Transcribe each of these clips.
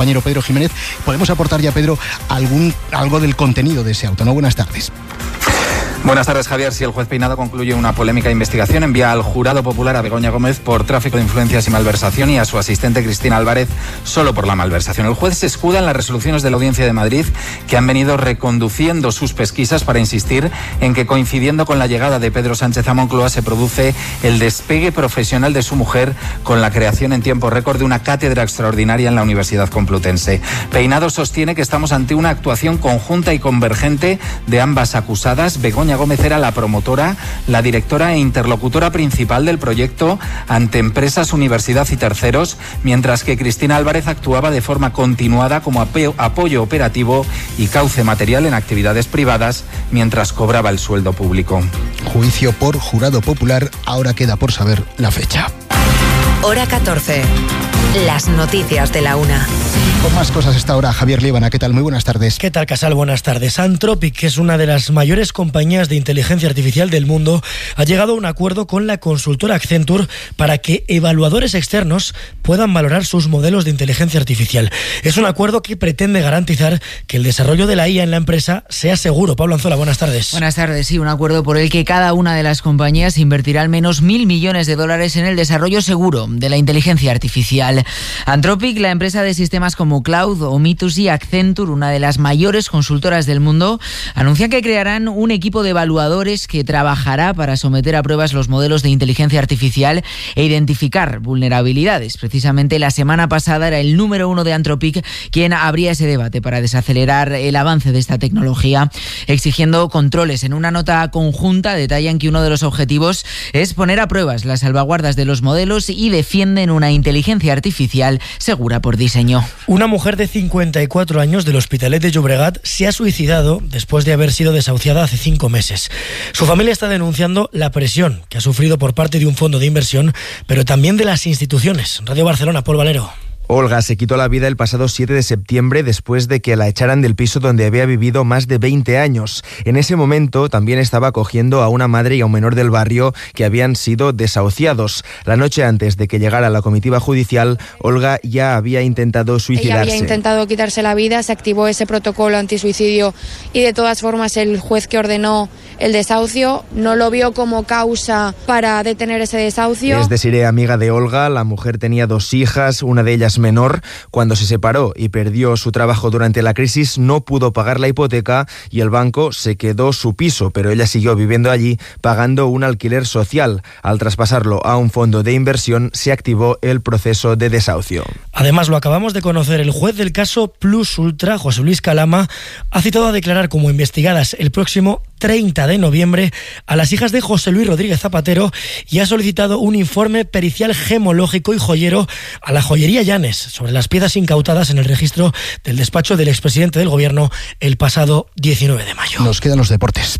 compañero Pedro Jiménez. Podemos aportar ya, Pedro, algo del contenido de ese auto, ¿no? Buenas tardes. Buenas tardes, Javier. Si el juez Peinado concluye una polémica investigación, envía al jurado popular a Begoña Gómez por tráfico de influencias y malversación y a su asistente Cristina Álvarez solo por la malversación. El juez se escuda en las resoluciones de la Audiencia de Madrid que han venido reconduciendo sus pesquisas para insistir en que, coincidiendo con la llegada de Pedro Sánchez a Moncloa, se produce el despegue profesional de su mujer con la creación en tiempo récord de una cátedra extraordinaria en la Universidad Complutense. Peinado sostiene que estamos ante una actuación conjunta y convergente de ambas acusadas. Begoña Gómez era la promotora, la directora e interlocutora principal del proyecto ante empresas, universidad y terceros, mientras que Cristina Álvarez actuaba de forma continuada como apoyo operativo y cauce material en actividades privadas mientras cobraba el sueldo público. Juicio por jurado popular, ahora queda por saber la fecha. Hora 14. Las noticias de la una. Con más cosas esta hora, Javier Líbana, ¿qué tal? Muy buenas tardes. ¿Qué tal, Casal? Buenas tardes. Anthropic, que es una de las mayores compañías de inteligencia artificial del mundo, ha llegado a un acuerdo con la consultora Accenture para que evaluadores externos puedan valorar sus modelos de inteligencia artificial. Es un acuerdo que pretende garantizar que el desarrollo de la IA en la empresa sea seguro. Pablo Anzola, buenas tardes. Buenas tardes. Sí, un acuerdo por el que cada una de las compañías invertirá al menos $1.000 millones en el desarrollo seguro de la inteligencia artificial. Anthropic, la empresa de sistemas como Cloud o Mythos y Accenture, una de las mayores consultoras del mundo, anuncian que crearán un equipo de evaluadores que trabajará para someter a pruebas los modelos de inteligencia artificial e identificar vulnerabilidades. Precisamente la semana pasada era el número 1 de Anthropic quien abría ese debate para desacelerar el avance de esta tecnología, exigiendo controles. En una nota conjunta detallan que uno de los objetivos es poner a pruebas las salvaguardas de los modelos y defienden una inteligencia artificial segura por diseño. Una mujer de 54 años del Hospitalet de Llobregat se ha suicidado después de haber sido desahuciada hace 5 meses. Su familia está denunciando la presión que ha sufrido por parte de un fondo de inversión, pero también de las instituciones. Radio Barcelona, Paul Valero. Olga se quitó la vida el pasado 7 de septiembre después de que la echaran del piso donde había vivido más de 20 años. En ese momento también estaba acogiendo a una madre y a un menor del barrio que habían sido desahuciados. La noche antes de que llegara la comitiva judicial, Olga ya había intentado suicidarse. Ella había intentado quitarse la vida, se activó ese protocolo antisuicidio y de todas formas el juez que ordenó el desahucio no lo vio como causa para detener ese desahucio. Es Desiree, amiga de Olga. La mujer tenía 2 hijas, una de ellas menor. Cuando se separó y perdió su trabajo durante la crisis, no pudo pagar la hipoteca y el banco se quedó su piso, pero ella siguió viviendo allí pagando un alquiler social. Al traspasarlo a un fondo de inversión, se activó el proceso de desahucio. Además, lo acabamos de conocer, el juez del caso Plus Ultra, José Luis Calama, ha citado a declarar como investigadas el próximo 30 de noviembre a las hijas de José Luis Rodríguez Zapatero y ha solicitado un informe pericial gemológico y joyero a la joyería Llanes sobre las piezas incautadas en el registro del despacho del expresidente del gobierno el pasado 19 de mayo. Nos quedan los deportes.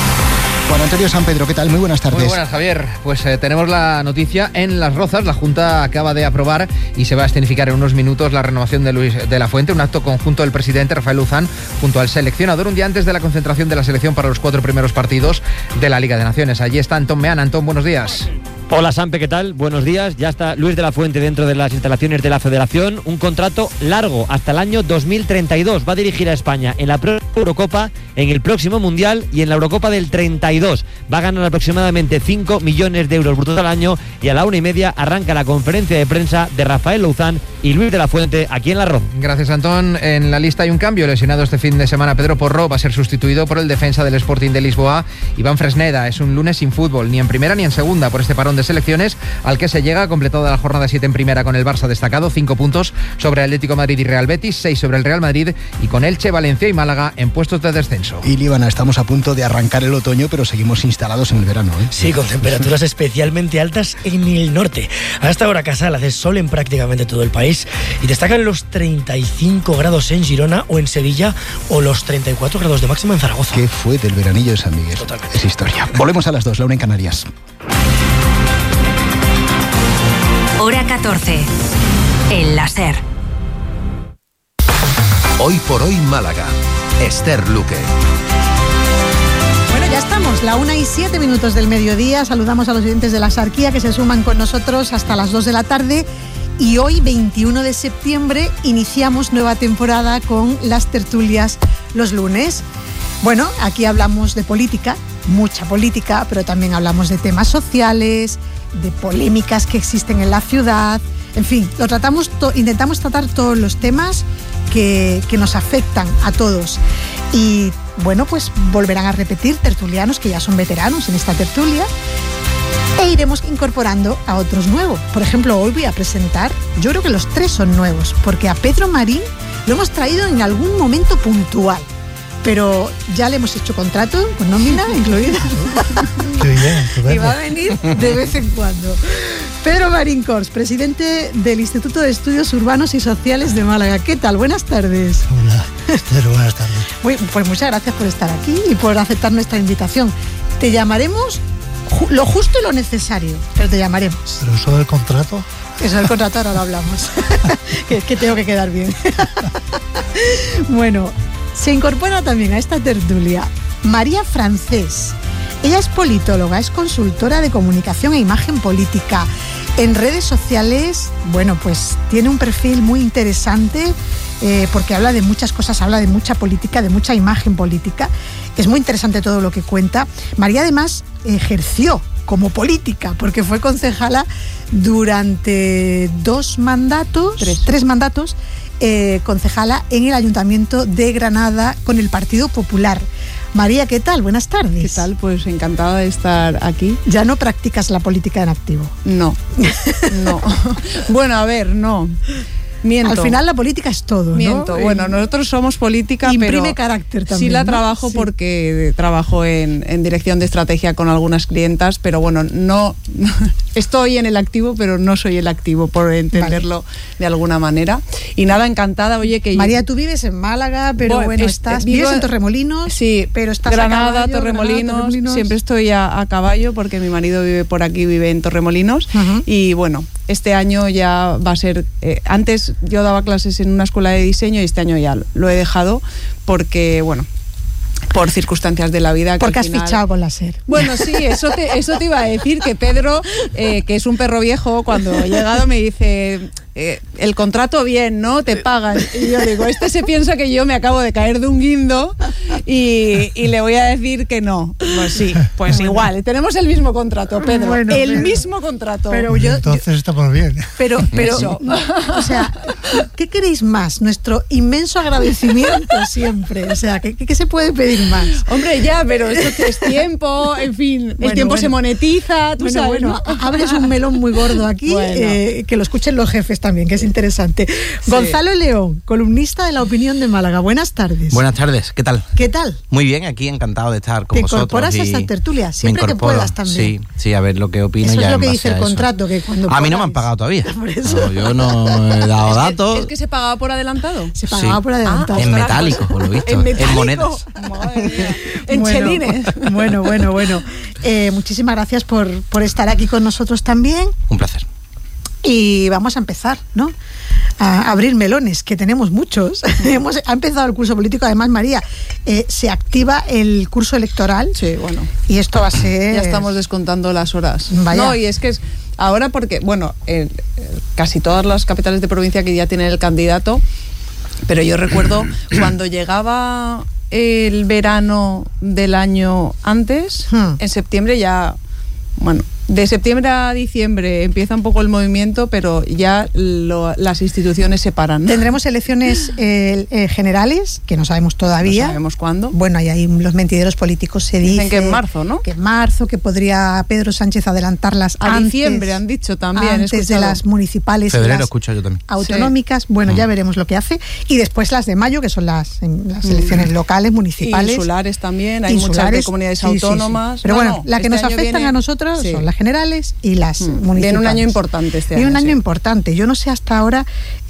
Juan Antonio San Pedro, ¿qué tal? Muy buenas tardes. Muy buenas, Javier. Pues tenemos la noticia en Las Rozas. La Junta acaba de aprobar y se va a escenificar en unos minutos la renovación de Luis de la Fuente, un acto conjunto del presidente Rafael Luzán junto al seleccionador, un día antes de la concentración de la selección para los 4 primeros partidos de la Liga de Naciones. Allí está Antón Meán. Antón, buenos días. Hola, Sampe, ¿qué tal? Buenos días. Ya está Luis de la Fuente dentro de las instalaciones de la Federación. Un contrato largo hasta el año 2032. Va a dirigir a España en la Eurocopa, en el próximo Mundial y en la Eurocopa del 32. Va a ganar aproximadamente 5 millones de euros brutos al año y a la 1:30 arranca la conferencia de prensa de Rafael Luzán y Luis de la Fuente aquí en La Roz. Gracias, Antón. En la lista hay un cambio. Lesionado este fin de semana Pedro Porro va a ser sustituido por el defensa del Sporting de Lisboa, Iván Fresneda. Es un lunes sin fútbol, ni en primera ni en segunda, por este parón de selecciones al que se llega, completada la jornada 7 en primera con el Barça destacado, 5 puntos sobre Atlético Madrid y Real Betis, 6 sobre el Real Madrid y con Elche, Valencia y Málaga en puestos de descenso. Y Líbana, estamos a punto de arrancar el otoño, pero seguimos instalados en el verano, ¿eh? Sí, con temperaturas especialmente altas en el norte. A esta hora, Casal, hace sol en prácticamente todo el país y destacan los 35 grados en Girona o en Sevilla o los 34 grados de máxima en Zaragoza. ¿Qué fue del veranillo de San Miguel? Totalmente. Es historia. Volvemos a las 2, la 1 en Canarias. Hora 14. El láser. Hoy por hoy Málaga. Esther Luque. Bueno, ya estamos, la 1:07 del mediodía. Saludamos a los oyentes de la Sarquía que se suman con nosotros hasta las 2 de la tarde. Y hoy, 21 de septiembre, iniciamos nueva temporada con las tertulias los lunes. Bueno, aquí hablamos de política, mucha política, pero también hablamos de temas sociales, de polémicas que existen en la ciudad. En fin, intentamos tratar todos los temas que nos afectan a todos. Y bueno, pues volverán a repetir tertulianos que ya son veteranos en esta tertulia. E iremos incorporando a otros nuevos. Por ejemplo, hoy voy a presentar, yo creo que los 3 son nuevos, porque a Pedro Marín lo hemos traído en algún momento puntual, pero ya le hemos hecho contrato con nómina incluida. Qué bien, y va a venir de vez en cuando. Pedro Marín Cors, presidente del Instituto de Estudios Urbanos y Sociales de Málaga. ¿Qué tal? Buenas tardes. Hola, Esther, buenas tardes. Pues muchas gracias por estar aquí y por aceptar nuestra invitación. Te llamaremos lo justo y lo necesario, pero te llamaremos. ¿Pero eso del contrato? Eso del contrato ahora lo hablamos. que tengo que quedar bien. Bueno, se incorpora también a esta tertulia María Francés. Ella es politóloga, es consultora de comunicación e imagen política. En redes sociales, bueno, pues tiene un perfil muy interesante porque habla de muchas cosas, habla de mucha política, de mucha imagen política. Es muy interesante todo lo que cuenta. María además ejerció como política porque fue concejala durante 3 mandatos, concejala en el Ayuntamiento de Granada con el Partido Popular. María, ¿qué tal? Buenas tardes. ¿Qué tal? Pues encantada de estar aquí. ¿Ya no practicas la política en activo? No. Bueno, a ver, no. Miento. Al final la política es todo, Miento. ¿no? Bueno, nosotros somos política, imprime pero carácter también. Sí la ¿no? trabajo sí. Porque trabajo en dirección de estrategia con algunas clientas, pero bueno, no estoy en el activo, pero no soy el activo, por entenderlo de alguna manera. Y nada, encantada. Oye, que María, tú vives en Málaga, pero vives en Torremolinos. Sí, pero estás Granada, a caballo, Torremolinos. Siempre estoy a caballo porque mi marido vive por aquí, vive en Torremolinos. Y bueno, este año ya va a ser... antes yo daba clases en una escuela de diseño y este año ya lo he dejado porque, bueno, por circunstancias de la vida. Porque has fichado con la SER. Bueno, sí, eso te iba a decir, que Pedro, que es un perro viejo, cuando he llegado me dice... el contrato bien, ¿no? Te pagan. Y yo digo, se piensa que yo me acabo de caer de un guindo y le voy a decir que no. Pues sí, pues igual. Tenemos el mismo contrato, Pedro. Mismo contrato. Pero entonces estamos bien. Pero o sea, ¿qué queréis más? Nuestro inmenso agradecimiento siempre. O sea, ¿qué se puede pedir más? Hombre, ya, pero esto es tiempo, en fin, el tiempo se monetiza, tú sabes. Bueno, abres un melón muy gordo aquí, que lo escuchen los jefes también, que es interesante. Sí. Gonzalo León, columnista de La Opinión de Málaga. Buenas tardes. Buenas tardes, ¿qué tal? ¿Qué tal? Muy bien, aquí encantado de estar con vosotros. ¿Te incorporas a esta tertulia? Siempre que puedas también. Sí, a ver lo que opino. Eso ya es lo que dice el contrato. Que cuando a mí no me han pagado todavía. No, yo no he dado datos. ¿Es que se pagaba por adelantado? Se pagaba por adelantado. En metálico, por lo visto. En monedas. Madre mía. En chelines. Bueno. Muchísimas gracias por estar aquí con nosotros también. Un placer. Y vamos a empezar, ¿no? A abrir melones, que tenemos muchos. Ha empezado el curso político. Además, María, se activa el curso electoral. Sí, bueno. Y esto va a ser... Ya estamos descontando las horas. Vaya. No, y es que es ahora porque, bueno, casi todas las capitales de provincia que ya tienen el candidato, pero yo recuerdo cuando llegaba el verano del año antes, en septiembre ya... Bueno, de septiembre a diciembre empieza un poco el movimiento, pero ya las instituciones se paran, ¿no? Tendremos elecciones generales, que no sabemos todavía. No sabemos cuándo. Bueno, y ahí los mentideros políticos se dicen que en marzo, ¿no? Que en marzo, que podría Pedro Sánchez adelantarlas a diciembre, han dicho también. Antes de las municipales. Febrero, y las escucho yo también. Autonómicas. Sí. Bueno, ya veremos lo que hace. Y después las de mayo, que son las elecciones locales, municipales. Y insulares también, hay muchas de comunidades autónomas. Sí. Pero bueno, la que nos afectan a nosotros son las generales y las municipales. Viene un año importante este año. Viene un año importante. Yo no sé hasta ahora,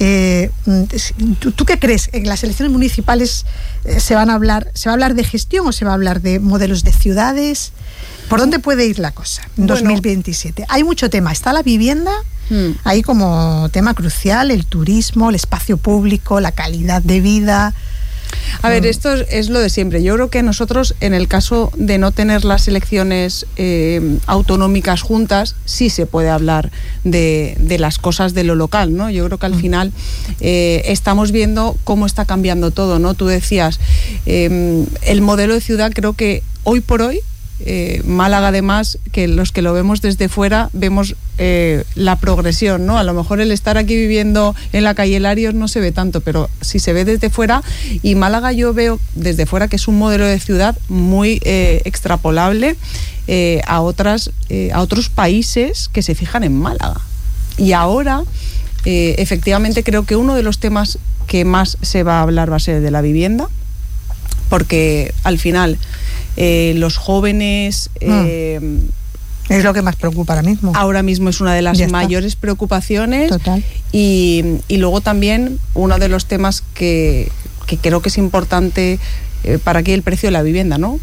¿tú qué crees? ¿En las elecciones municipales se va a hablar de gestión o se va a hablar de modelos de ciudades? ¿Por dónde puede ir la cosa en 2027? Hay mucho tema. Está la vivienda, ahí como tema crucial, el turismo, el espacio público, la calidad de vida. A ver, esto es lo de siempre. Yo creo que nosotros, en el caso de no tener las elecciones autonómicas juntas, sí se puede hablar de las cosas de lo local, ¿no? Yo creo que al final estamos viendo cómo está cambiando todo, ¿no? Tú decías, el modelo de ciudad, creo que hoy por hoy, Málaga, además, que los que lo vemos desde fuera vemos la progresión, ¿no? A lo mejor el estar aquí viviendo en la calle Larios no se ve tanto, pero si se ve desde fuera, y Málaga yo veo desde fuera que es un modelo de ciudad muy extrapolable a otros países que se fijan en Málaga. Y ahora, efectivamente, creo que uno de los temas que más se va a hablar va a ser de la vivienda, porque al final los jóvenes... es lo que más preocupa ahora mismo. Ahora mismo es una de las mayores preocupaciones. Total. Y luego también uno de los temas que creo que es importante para aquí, el precio de la vivienda, ¿no?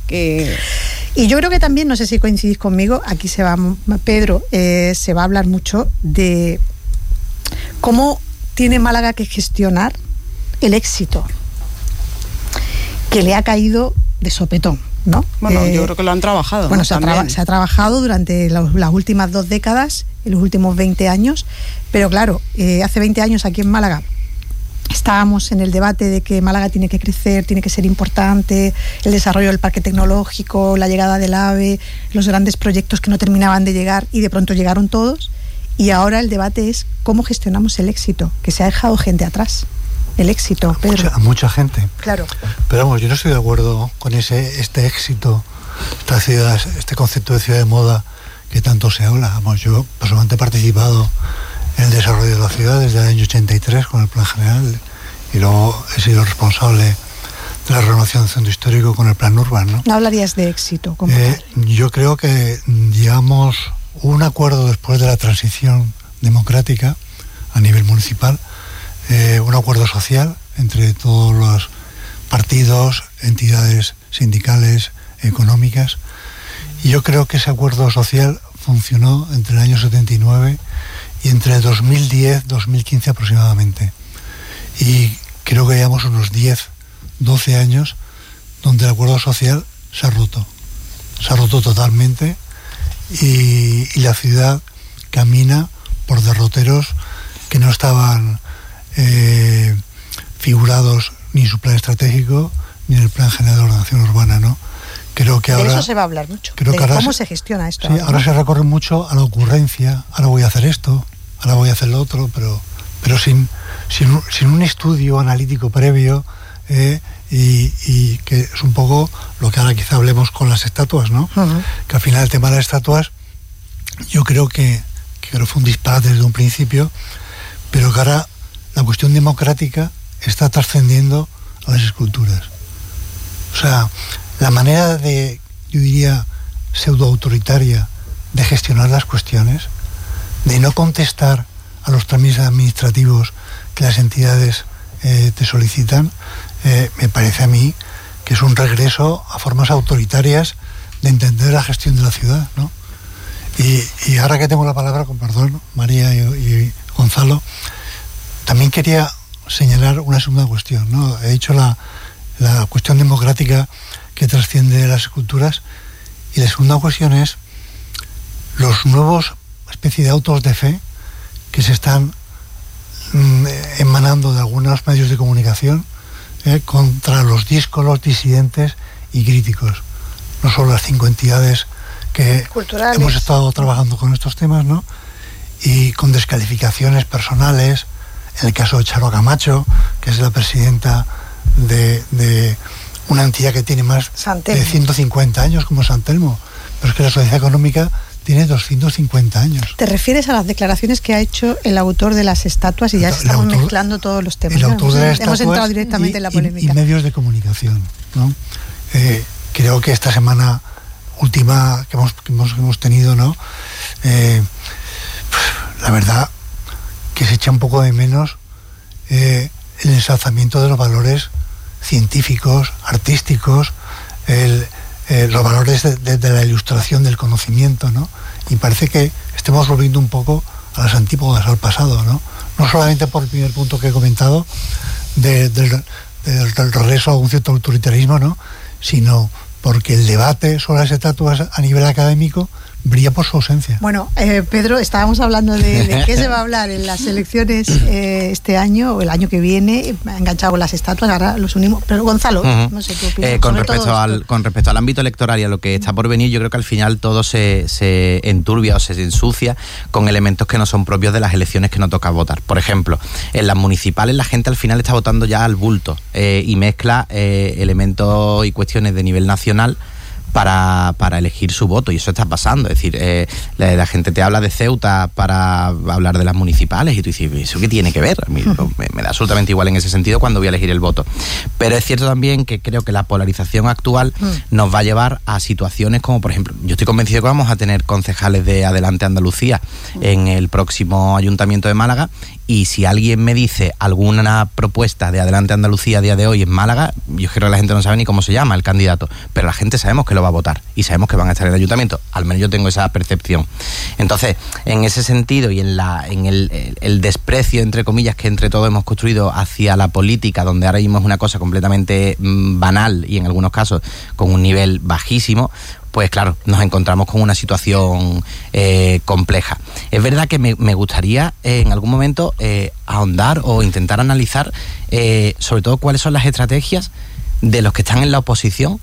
Y yo creo que también, no sé si coincidís conmigo, aquí Pedro, se va a hablar mucho de cómo tiene Málaga que gestionar el éxito que le ha caído de sopetón, ¿no? Bueno, yo creo que lo han trabajado. Bueno, ¿no? se ha trabajado durante las últimas 2 décadas, en los últimos 20 años, pero claro, hace 20 años aquí en Málaga estábamos en el debate de que Málaga tiene que crecer, tiene que ser importante, el desarrollo del parque tecnológico, la llegada del AVE, los grandes proyectos que no terminaban de llegar y de pronto llegaron todos, y ahora el debate es cómo gestionamos el éxito, que se ha dejado gente atrás. El éxito, Pedro. A mucha gente. Claro. Pero vamos, yo no estoy de acuerdo con este éxito, esta ciudad, este concepto de ciudad de moda que tanto se habla. Vamos, yo personalmente he participado en el desarrollo de la ciudad desde el año 83 con el plan general, y luego he sido responsable de la renovación del centro histórico con el plan urbano, ¿no? No hablarías de éxito como tal. Yo creo que hubo un acuerdo después de la transición democrática a nivel municipal, un acuerdo social entre todos los partidos, entidades sindicales, económicas, y yo creo que ese acuerdo social funcionó entre el año 79 y entre 2010-2015 aproximadamente, y creo que llevamos unos 10-12 años donde el acuerdo social se ha roto totalmente, y la ciudad camina por derroteros que no estaban figurados ni en su plan estratégico ni en el plan general de ordenación urbana, ¿no? Creo que ahora... De eso se va a hablar mucho, de cómo se gestiona esto. Sí, ahora se recorre mucho a la ocurrencia, ahora voy a hacer esto, ahora voy a hacer lo otro, pero sin un estudio analítico previo, y que es un poco lo que ahora quizá hablemos con las estatuas, ¿no? Uh-huh. Que al final el tema de las estatuas, yo creo que fue un disparate desde un principio, pero que ahora la cuestión democrática está trascendiendo a las esculturas. O sea, la manera yo diría, pseudo-autoritaria de gestionar las cuestiones, de no contestar a los trámites administrativos que las entidades te solicitan, me parece a mí que es un regreso a formas autoritarias de entender la gestión de la ciudad, ¿no? Y ahora que tengo la palabra, con perdón, María y Gonzalo, también quería señalar una segunda cuestión, ¿no? He dicho la cuestión democrática que trasciende las esculturas, y la segunda cuestión es los nuevos especie de autos de fe que se están emanando de algunos medios de comunicación contra los díscolos, disidentes y críticos. No solo las 5 entidades que culturales hemos estado trabajando con estos temas, ¿no? Y con descalificaciones personales. En el caso de Charo Camacho, que es la presidenta de una entidad que tiene más de 150 años, como San Telmo, pero es que la Sociedad Económica tiene 250 años. ¿Te refieres a las declaraciones que ha hecho el autor de las estatuas? Y ya estamos mezclando todos los temas. El autor de las estatuas, hemos entrado directamente en la polémica. Y medios de comunicación, ¿no? Creo que esta semana última que hemos tenido, ¿no? La verdad que se echa un poco de menos el ensalzamiento de los valores científicos, artísticos, los valores de la ilustración del conocimiento, ¿no? Y parece que estemos volviendo un poco a las antípodas, al pasado, ¿no? No solamente por el primer punto que he comentado, del regreso a un cierto autoritarismo, ¿no? Sino porque el debate sobre las estatuas a nivel académico brilla por su ausencia. Bueno, Pedro, estábamos hablando de qué se va a hablar en las elecciones este año o el año que viene. Me ha enganchado con las estatuas, ahora los unimos. Pero Gonzalo, no sé qué opinas. Con respecto al ámbito electoral y a lo que está por venir, yo creo que al final todo se enturbia o se ensucia con elementos que no son propios de las elecciones que nos toca votar. Por ejemplo, en las municipales la gente al final está votando ya al bulto y mezcla elementos y cuestiones de nivel nacional para elegir su voto, y eso está pasando. Es decir, la gente te habla de Ceuta para hablar de las municipales y tú dices, ¿eso qué tiene que ver? A mí me da absolutamente igual en ese sentido cuando voy a elegir el voto. Pero es cierto también que creo que la polarización actual nos va a llevar a situaciones como, por ejemplo, yo estoy convencido que vamos a tener concejales de Adelante Andalucía en el próximo Ayuntamiento de Málaga, y si alguien me dice alguna propuesta de Adelante Andalucía a día de hoy en Málaga, yo creo que la gente no sabe ni cómo se llama el candidato, pero la gente sabemos que lo va a votar y sabemos que van a estar en el ayuntamiento, al menos yo tengo esa percepción. Entonces, en ese sentido y en el desprecio, entre comillas, que entre todos hemos construido hacia la política, donde ahora mismo es una cosa completamente banal y en algunos casos con un nivel bajísimo, pues claro, nos encontramos con una situación compleja. Es verdad que me gustaría en algún momento ahondar o intentar analizar sobre todo cuáles son las estrategias de los que están en la oposición,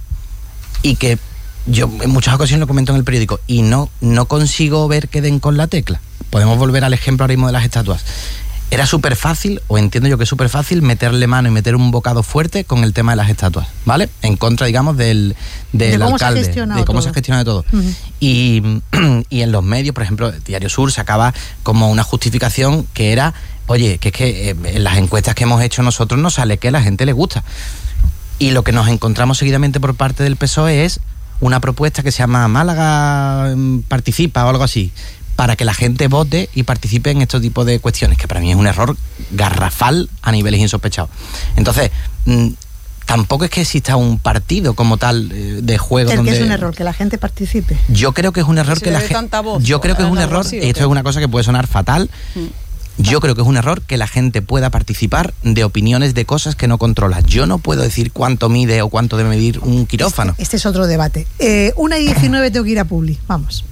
y que yo en muchas ocasiones lo comento en el periódico y no consigo ver que den con la tecla. Podemos volver al ejemplo ahora mismo de las estatuas. Era súper fácil, o entiendo yo que es súper fácil, meterle mano y meter un bocado fuerte con el tema de las estatuas, ¿vale? En contra, digamos, del alcalde, de cómo se ha gestionado todo. Uh-huh. Y en los medios, por ejemplo, Diario Sur sacaba como una justificación que era, oye, que es que en las encuestas que hemos hecho nosotros no sale que a la gente le gusta. Y lo que nos encontramos seguidamente por parte del PSOE es una propuesta que se llama Málaga Participa o algo así, para que la gente vote y participe en este tipo de cuestiones, que para mí es un error garrafal a niveles insospechados. Entonces, tampoco es que exista un partido como tal de juego donde... que es un error, que la gente participe. Yo creo que es un error que la gente... Yo creo que es un error, y esto es una cosa que puede sonar fatal, yo creo que es un error que la gente pueda participar de opiniones de cosas que no controla. Yo no puedo decir cuánto mide o cuánto debe medir un quirófano. Este es otro debate. 1:19 tengo que ir a Publi. Vamos.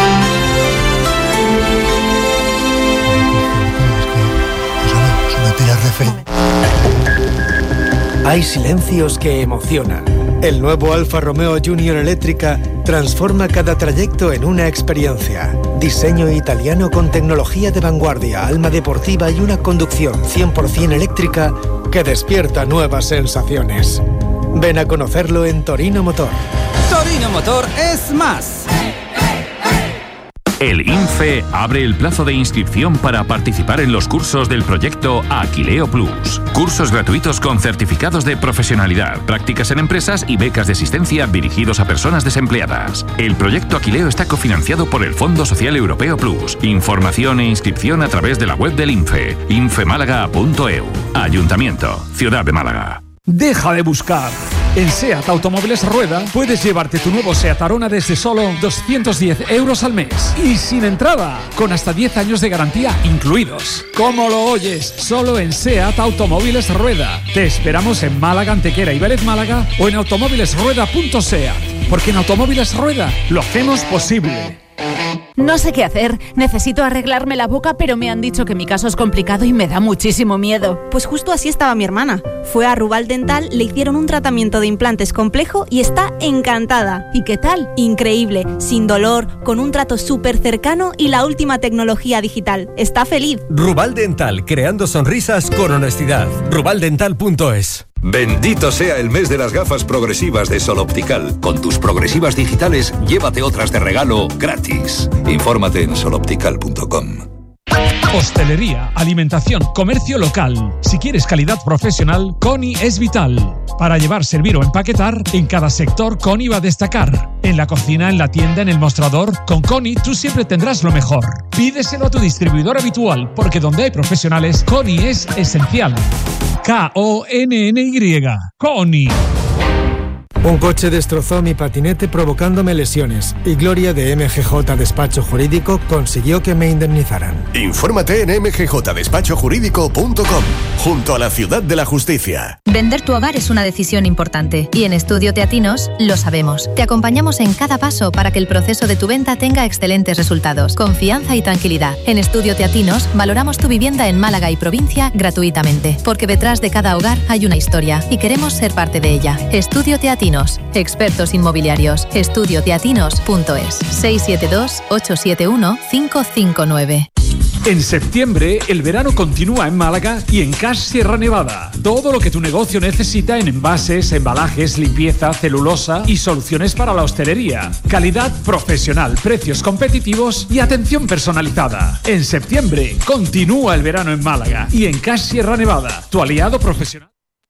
Hay silencios que emocionan. El nuevo Alfa Romeo Junior Eléctrica transforma cada trayecto en una experiencia. Diseño italiano con tecnología de vanguardia, alma deportiva y una conducción 100% eléctrica que despierta nuevas sensaciones. Ven a conocerlo en Torino Motor. Torino Motor es más. El INFE abre el plazo de inscripción para participar en los cursos del proyecto Aquileo Plus. Cursos gratuitos con certificados de profesionalidad, prácticas en empresas y becas de asistencia dirigidos a personas desempleadas. El proyecto Aquileo está cofinanciado por el Fondo Social Europeo Plus. Información e inscripción a través de la web del INFE, infemálaga.eu. Ayuntamiento, Ciudad de Málaga. Deja de buscar. En SEAT Automóviles Rueda puedes llevarte tu nuevo SEAT Arona desde solo 210 euros al mes y sin entrada, con hasta 10 años de garantía incluidos. ¿Cómo lo oyes? Solo en SEAT Automóviles Rueda. Te esperamos en Málaga, Antequera y Vélez Málaga o en automóvilesrueda.seat, porque en Automóviles Rueda lo hacemos posible. No sé qué hacer. Necesito arreglarme la boca, pero me han dicho que mi caso es complicado y me da muchísimo miedo. Pues justo así estaba mi hermana. Fue a Rubal Dental, le hicieron un tratamiento de implantes complejo y está encantada. ¿Y qué tal? Increíble, sin dolor, con un trato súper cercano y la última tecnología digital. Está feliz. Rubal Dental, creando sonrisas con honestidad. rubaldental.es. Bendito sea el mes de las gafas progresivas de Sol Optical. Con tus progresivas digitales, llévate otras de regalo gratis. Infórmate en soloptical.com. Hostelería, alimentación, comercio local. Si quieres calidad profesional, Coni es vital. Para llevar, servir o empaquetar, en cada sector Coni va a destacar. En la cocina, en la tienda, en el mostrador, con Coni tú siempre tendrás lo mejor. Pídeselo a tu distribuidor habitual, porque donde hay profesionales, Coni es esencial. K-O-N-N-Y. Coni. Un coche destrozó mi patinete provocándome lesiones y Gloria de MGJ Despacho Jurídico consiguió que me indemnizaran. Infórmate en mgjdespachojurídico.com, junto a la Ciudad de la Justicia. Vender tu hogar es una decisión importante y en Estudio Teatinos lo sabemos. Te acompañamos en cada paso para que el proceso de tu venta tenga excelentes resultados, confianza y tranquilidad. En Estudio Teatinos valoramos tu vivienda en Málaga y provincia gratuitamente, porque detrás de cada hogar hay una historia y queremos ser parte de ella. Estudio Teatinos, expertos inmobiliarios. Estudioteatinos.es 672-871-559. En septiembre, el verano continúa en Málaga y en Cash Sierra Nevada. Todo lo que tu negocio necesita en envases, embalajes, limpieza, celulosa y soluciones para la hostelería. Calidad profesional, precios competitivos y atención personalizada. En septiembre, continúa el verano en Málaga y en Cash Sierra Nevada, tu aliado profesional.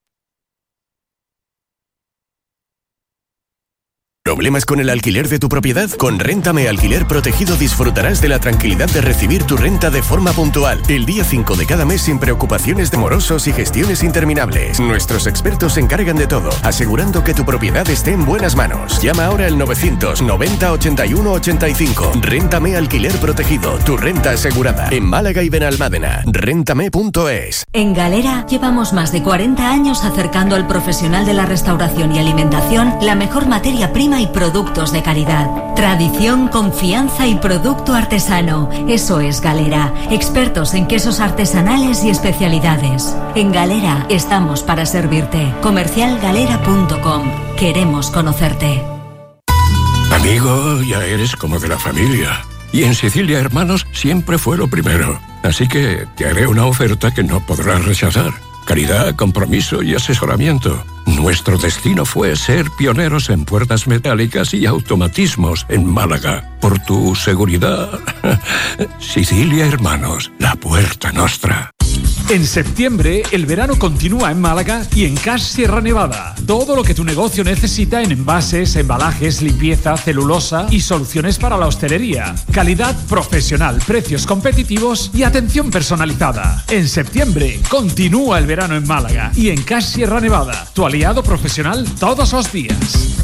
¿Problemas con el alquiler de tu propiedad? Con Réntame Alquiler Protegido disfrutarás de la tranquilidad de recibir tu renta de forma puntual. El día 5 de cada mes sin preocupaciones de morosos y gestiones interminables. Nuestros expertos se encargan de todo, asegurando que tu propiedad esté en buenas manos. Llama ahora al 990 81 85. Réntame Alquiler Protegido, tu renta asegurada. En Málaga y Benalmádena. Réntame.es. En Galera llevamos más de 40 años acercando al profesional de la restauración y alimentación la mejor materia prima y productos de calidad. Tradición, confianza y producto artesano. Eso es Galera. Expertos en quesos artesanales y especialidades. En Galera estamos para servirte. Comercialgalera.com. Queremos conocerte. Amigo, ya eres como de la familia. Y en Sicilia Hermanos siempre fue lo primero. Así que te haré una oferta que no podrás rechazar. Calidad, compromiso y asesoramiento. Nuestro destino fue ser pioneros en puertas metálicas y automatismos en Málaga. Por tu seguridad, Sicilia Hermanos, la puerta nostra. En septiembre, el verano continúa en Málaga y en Cash Sierra Nevada. Todo lo que tu negocio necesita en envases, embalajes, limpieza, celulosa y soluciones para la hostelería. Calidad profesional, precios competitivos y atención personalizada. En septiembre, continúa el verano en Málaga y en Cash Sierra Nevada, tu aliado profesional todos los días.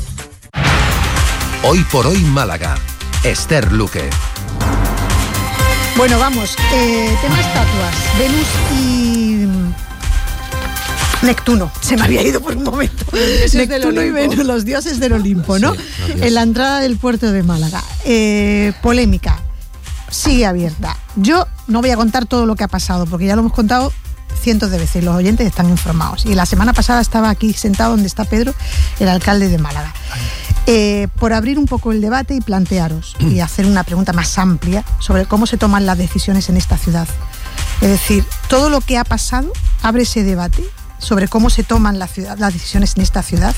Hoy por hoy Málaga. Esther Luque. Bueno, vamos, tema estatuas, Venus y Neptuno, se me había ido por un momento. Neptuno y Venus, los dioses del Olimpo, ¿no? Sí, en la entrada del puerto de Málaga. Polémica, sigue abierta. Yo no voy a contar todo lo que ha pasado, porque ya lo hemos contado cientos de veces, los oyentes están informados. Y la semana pasada estaba aquí sentado donde está Pedro, el alcalde de Málaga. Por abrir un poco el debate y plantearos y hacer una pregunta más amplia sobre cómo se toman las decisiones en esta ciudad. Es decir, todo lo que ha pasado abre ese debate sobre cómo se toman las decisiones en esta ciudad.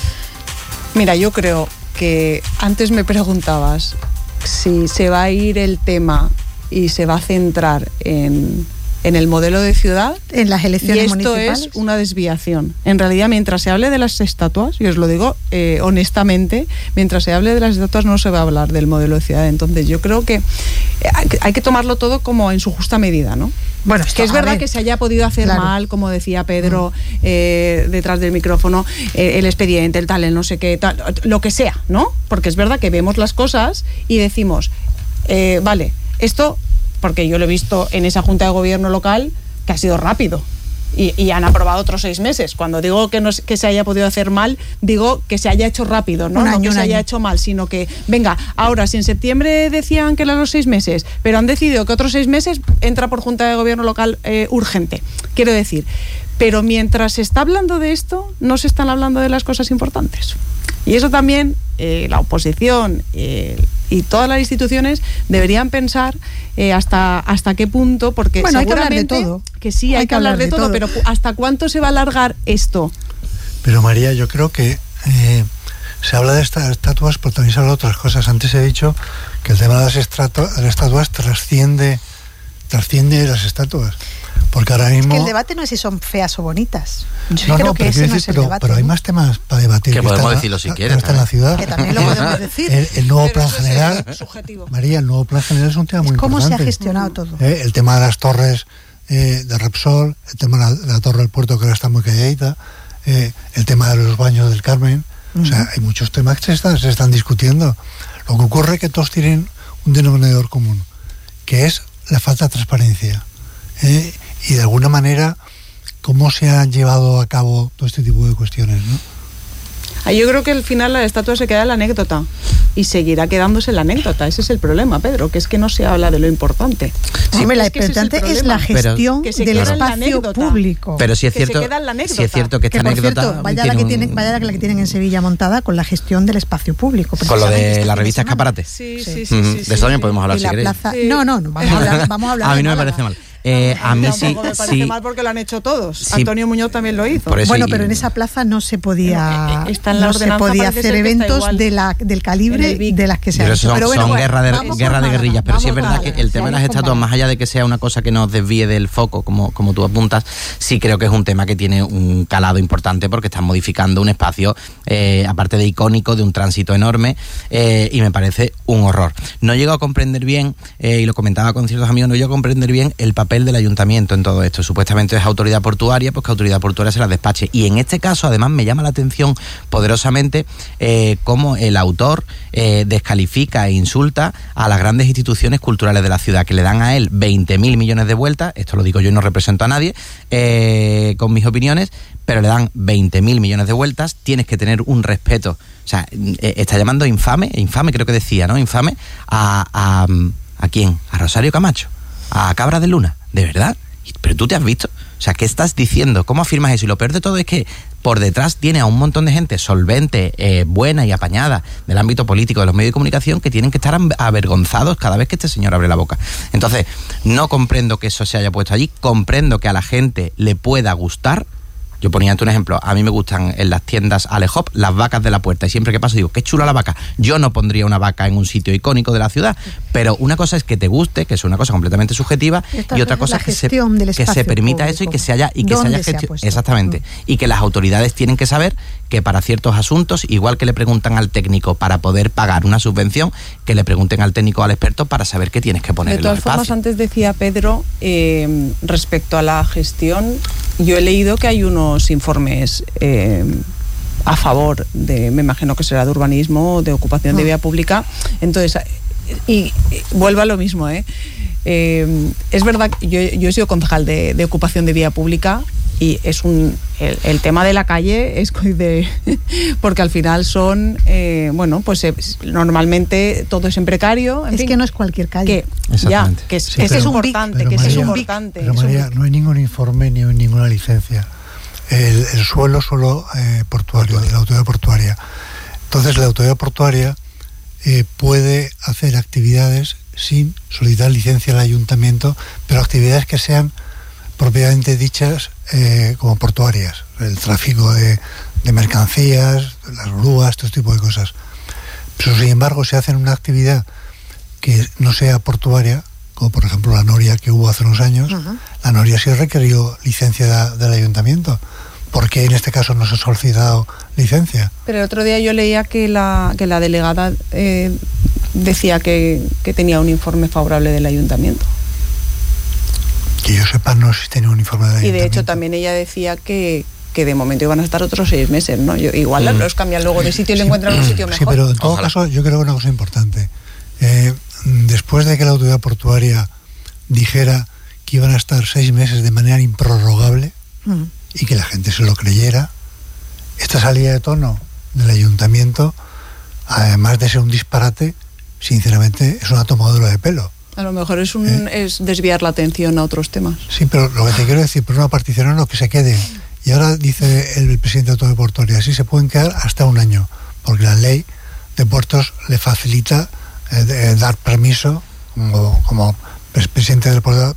Mira, yo creo que antes me preguntabas si se va a ir el tema y se va a centrar en el modelo de ciudad, en las elecciones municipales. Y esto es una desviación. En realidad, mientras se hable de las estatuas, y os lo digo honestamente, mientras se hable de las estatuas no se va a hablar del modelo de ciudad. Entonces yo creo que hay que tomarlo todo como en su justa medida, ¿no? Bueno, que es verdad que se haya podido hacer mal, como decía Pedro detrás del micrófono, el expediente, el tal, el no sé qué, tal, lo que sea, ¿no? Porque es verdad que vemos las cosas y decimos, vale, esto... Porque yo lo he visto en esa Junta de Gobierno local que ha sido rápido y han aprobado otros 6 meses. Cuando digo que se haya podido hacer mal, digo que se haya hecho rápido, ¿no? No que se haya hecho mal, sino que, venga, ahora si en septiembre decían que eran los 6 meses, pero han decidido que otros 6 meses entra por Junta de Gobierno local urgente. Quiero decir, pero mientras se está hablando de esto, no se están hablando de las cosas importantes. Y eso también la oposición y todas las instituciones deberían pensar hasta qué punto, porque bueno, seguramente hay que hablar de todo. Que sí, hay que hablar de todo, pero ¿hasta cuánto se va a alargar esto? Pero María, yo creo que se habla de estas estatuas, pero también se habla de otras cosas. Antes he dicho que el tema de las estatuas trasciende las estatuas. Porque ahora mismo... Es que el debate no es si son feas o bonitas. Yo creo que ese no es el debate. Pero hay más temas para debatir. Que podemos decirlo si quieres. Está en la ciudad. Que también lo podemos decir. El nuevo plan general... María, el nuevo plan general es un tema muy importante. ¿Cómo se ha gestionado todo? El tema de las torres de Repsol, el tema de la torre del puerto que ahora está muy calladita, el tema de los baños del Carmen. O sea, hay muchos temas que se están discutiendo. Lo que ocurre es que todos tienen un denominador común, que es la falta de transparencia. Y de alguna manera, cómo se han llevado a cabo todo este tipo de cuestiones, ¿no? Yo creo que al final la estatua se queda en la anécdota y seguirá quedándose en la anécdota. Ese es el problema, Pedro, que es que no se habla de lo importante. Sí, lo importante es la gestión del espacio público. Pero sí es cierto, sí es cierto que esta anécdota... Cierto, vaya la que tienen en Sevilla montada con la gestión del espacio público. Con lo de la revista Escaparate. Sí. De eso también podemos hablar, si queréis. No, vamos a hablar. A mí no me parece mal. A mí sí. Me parece mal porque lo han hecho todos. Sí. Antonio Muñoz también lo hizo. Bueno, pero en esa plaza no se podía, no se podía hacer eventos del calibre de las que se han hecho. Son guerra de guerrillas, pero sí es verdad que el tema de las estatuas, más allá de que sea una cosa que nos desvíe del foco, como tú apuntas, sí creo que es un tema que tiene un calado importante porque están modificando un espacio, aparte de icónico, de un tránsito enorme, y me parece un horror. No llego a comprender bien, y lo comentaba con ciertos amigos, no llego a comprender bien el papel del ayuntamiento en todo esto. Supuestamente es autoridad portuaria, pues que autoridad portuaria se las despache. Y en este caso, además, me llama la atención poderosamente cómo el autor descalifica e insulta a las grandes instituciones culturales de la ciudad, que le dan a él 20.000 millones de vueltas. Esto lo digo yo y no represento a nadie con mis opiniones, pero le dan 20.000 millones de vueltas. Tienes que tener un respeto. O sea, está llamando infame creo que decía, ¿no? Infame ¿a quién? A Rosario Camacho, a Cabra de Luna, ¿de verdad? ¿Pero tú te has visto? O sea, ¿qué estás diciendo? ¿Cómo afirmas eso? Y lo peor de todo es que por detrás tiene a un montón de gente solvente, buena y apañada del ámbito político, de los medios de comunicación, que tienen que estar avergonzados cada vez que este señor abre la boca. Entonces, no comprendo que eso se haya puesto allí, comprendo que a la gente le pueda gustar. Yo ponía un ejemplo, a mí me gustan en las tiendas Alehop las vacas de la puerta, y siempre que paso digo, qué chula la vaca. Yo no pondría una vaca en un sitio icónico de la ciudad, pero una cosa es que te guste, que es una cosa completamente subjetiva, y otra cosa es que se permita eso y que se haya gestión. Exactamente. Y que las autoridades tienen que saber que para ciertos asuntos, igual que le preguntan al técnico para poder pagar una subvención, que le pregunten al técnico o al experto para saber qué tienes que poner en los espacios. De todas formas, antes decía Pedro, respecto a la gestión, yo he leído que hay unos informes a favor de, me imagino que será de urbanismo, de ocupación de vía pública. Entonces, y vuelvo a lo mismo, es verdad que yo he sido concejal de ocupación de vía pública, y es el tema de la calle es porque al final son normalmente todo es en precario, en fin, que no es cualquier calle, que es importante, pero María, no hay ningún informe ni ninguna licencia. El suelo portuario, de la autoridad portuaria. Entonces la autoridad portuaria puede hacer actividades sin solicitar licencia al ayuntamiento, pero actividades que sean propiamente dichas como portuarias, el tráfico de mercancías, las grúas, todo este tipo de cosas. Pero sin embargo, si hacen una actividad que no sea portuaria, como por ejemplo la noria que hubo hace unos años, la noria sí requirió licencia del ayuntamiento. ¿Por qué en este caso no se ha solicitado licencia? Pero el otro día yo leía que la delegada decía que tenía un informe favorable del ayuntamiento. Que yo sepa, no existe ningún informe del ayuntamiento. Y de hecho también ella decía que de momento iban a estar otros 6 meses, ¿no? Igual los cambian luego de sitio y le encuentran un sitio mejor. Sí, pero en todo caso yo creo que una cosa importante. Después de que la autoridad portuaria dijera que iban a estar 6 meses de manera improrrogable y que la gente se lo creyera, esta salida de tono del ayuntamiento, además de ser un disparate, sinceramente es una tomadura de pelo. A lo mejor es desviar la atención a otros temas. Sí, pero lo que te quiero decir, por una partición no, que se queden. Y ahora dice el presidente de Autoridad Portuaria, sí se pueden quedar hasta 1 año, porque la ley de puertos le facilita dar permiso como presidente del puerto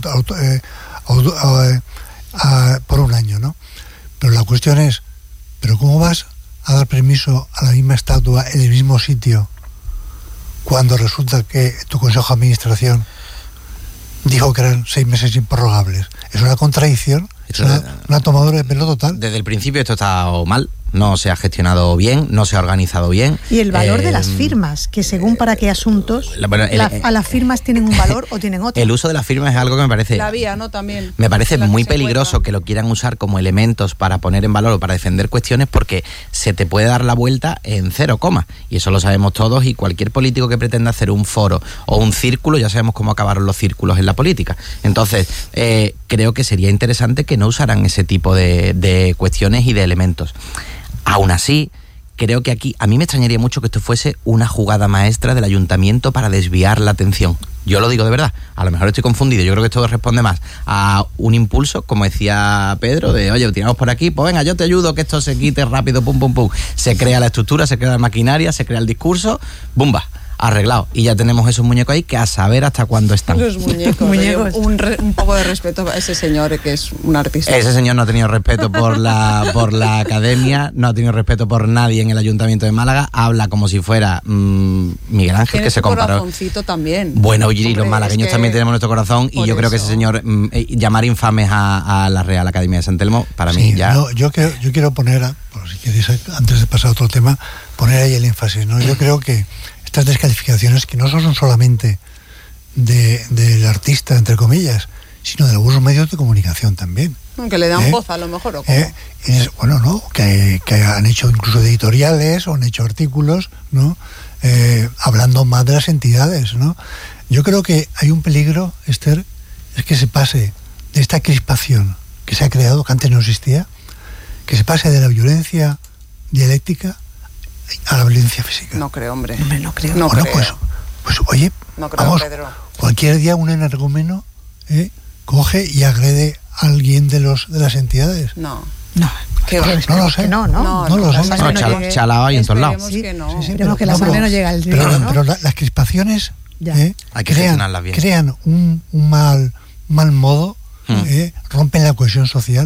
por 1 año, ¿no? Pero la cuestión es, ¿pero cómo vas a dar permiso a la misma estatua en el mismo sitio cuando resulta que tu consejo de administración dijo que eran 6 meses improrrogables? Es una contradicción, es una tomadura de pelo total. Desde el principio esto está mal, no se ha gestionado bien, no se ha organizado bien. Y el valor de las firmas, que según para qué asuntos, a las firmas tienen un valor o tienen otro. El uso de las firmas es algo que me parece... La vía, ¿no? También. Me parece muy peligroso que lo quieran usar como elementos para poner en valor o para defender cuestiones, porque se te puede dar la vuelta en 0, y eso lo sabemos todos, y cualquier político que pretenda hacer un foro o un círculo, ya sabemos cómo acabaron los círculos en la política. Entonces, creo que sería interesante que no usaran ese tipo de cuestiones y de elementos. Aún así, creo que aquí, a mí me extrañaría mucho que esto fuese una jugada maestra del ayuntamiento para desviar la atención. Yo lo digo de verdad, a lo mejor estoy confundido, yo creo que esto responde más a un impulso, como decía Pedro, de oye, tiramos por aquí, pues venga, yo te ayudo, que esto se quite rápido, pum, pum, pum. Se crea la estructura, se crea la maquinaria, se crea el discurso, ¡bumba! Arreglado. Y ya tenemos esos muñecos ahí que a saber hasta cuándo están. Los muñecos. Un poco de respeto a ese señor que es un artista. Ese señor no ha tenido respeto por la academia, no ha tenido respeto por nadie en el Ayuntamiento de Málaga, habla como si fuera Miguel Ángel, que se comparó. Corazoncito también. Bueno, y los malagueños también tenemos nuestro corazón, y yo creo que ese señor, llamar infames a la Real Academia de San Telmo, para mí ya... No, yo quiero poner, por si queréis, antes de pasar a otro tema, poner ahí el énfasis, ¿no? Yo creo que estas descalificaciones, que no son solamente del artista, entre comillas, sino de algunos medios de comunicación también. Que le dan voz a lo mejor, ¿o cómo? Bueno, no, que han hecho incluso editoriales o han hecho artículos, ¿no? Hablando más de las entidades, ¿no? Yo creo que hay un peligro, Esther, es que se pase de esta crispación que se ha creado, que antes no existía, que se pase de la violencia dialéctica a la violencia física. No creo, hombre. No creo. No bueno, creo. Pues oye, no creo, vamos, Pedro. Cualquier día un energúmeno coge y agrede a alguien de las entidades. No. ¿Qué va? No lo sé. No lo sé. Chalado hay en todos lados. Esperemos que la sangre no llegue al río. Pero las crispaciones hay que gestionarlas bien. Crean un mal modo, rompen la cohesión social.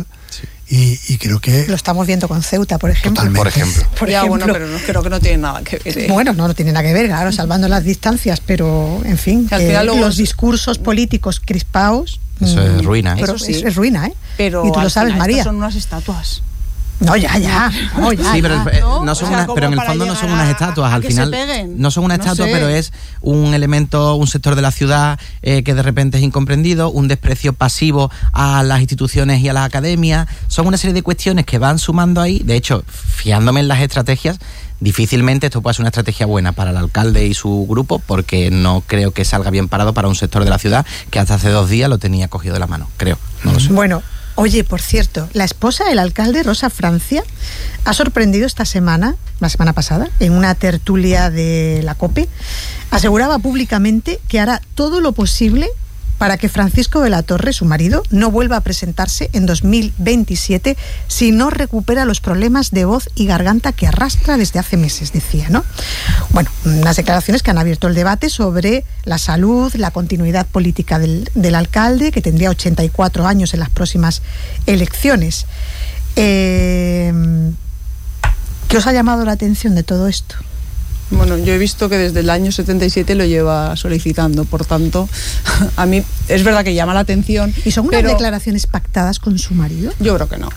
Y creo que... Lo estamos viendo con Ceuta, por ejemplo. Totalmente. Por ejemplo. Bueno, pero creo que no tiene nada que ver. Bueno, no tiene nada que ver, claro, salvando las distancias, pero, en fin, los discursos políticos crispados... Eso es ruina, ¿eh? Pero es ruina, ¿eh? Pero y tú lo sabes, María. Son unas estatuas. No, ya. Sí, pero en el fondo no son unas estatuas. Al final no son una estatua, pero es un elemento, un sector de la ciudad que de repente es incomprendido, un desprecio pasivo a las instituciones y a las academias. Son una serie de cuestiones que van sumando ahí. De hecho, fiándome en las estrategias, difícilmente esto puede ser una estrategia buena para el alcalde y su grupo, porque no creo que salga bien parado para un sector de la ciudad que hasta hace 2 días lo tenía cogido de la mano, creo. No lo sé. Bueno, oye, por cierto, la esposa del alcalde, Rosa Francia, ha sorprendido esta semana, la semana pasada, en una tertulia de la COPE, aseguraba públicamente que hará todo lo posible para que Francisco de la Torre, su marido, no vuelva a presentarse en 2027 si no recupera los problemas de voz y garganta que arrastra desde hace meses, decía, ¿no? Bueno, unas declaraciones que han abierto el debate sobre la salud, la continuidad política del alcalde, que tendría 84 años en las próximas elecciones. ¿Qué os ha llamado la atención de todo esto? Bueno, yo he visto que desde el año 77 lo lleva solicitando, por tanto, a mí es verdad que llama la atención. ¿Y son unas declaraciones pactadas con su marido? Yo creo que no.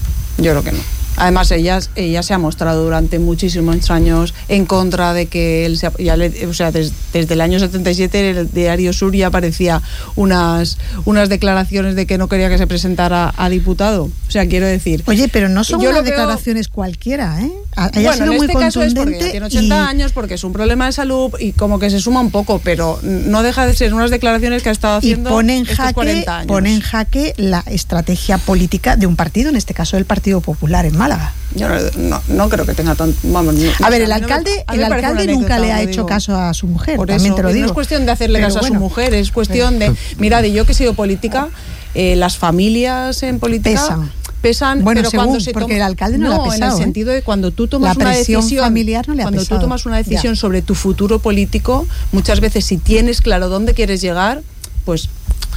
Además, ella se ha mostrado durante muchísimos años en contra de que él desde el año 77 el diario Sur ya aparecía unas declaraciones de que no quería que se presentara a diputado. O sea, quiero decir... Oye, pero no son unas declaraciones cualquiera, ¿eh? Ella ha sido muy caso es porque tiene 80 años, porque es un problema de salud y como que se suma un poco, pero no deja de ser unas declaraciones que ha estado haciendo estos 40 años. Pone en jaque la estrategia política de un partido, en este caso el Partido Popular en Málaga. Yo no creo que tenga tanto... A ver, el alcalde nunca le ha hecho caso a su mujer, también te lo digo. No es cuestión de hacerle caso a su mujer, es cuestión de... Mirad, yo que he sido política, las familias en política... Pesan, bueno, pero cuando se porque el alcalde no la ha pesado, en el sentido de cuando tú tomas una decisión familiar no le ha cuando pesado. Tú tomas una decisión sobre tu futuro político, muchas veces si tienes claro dónde quieres llegar, pues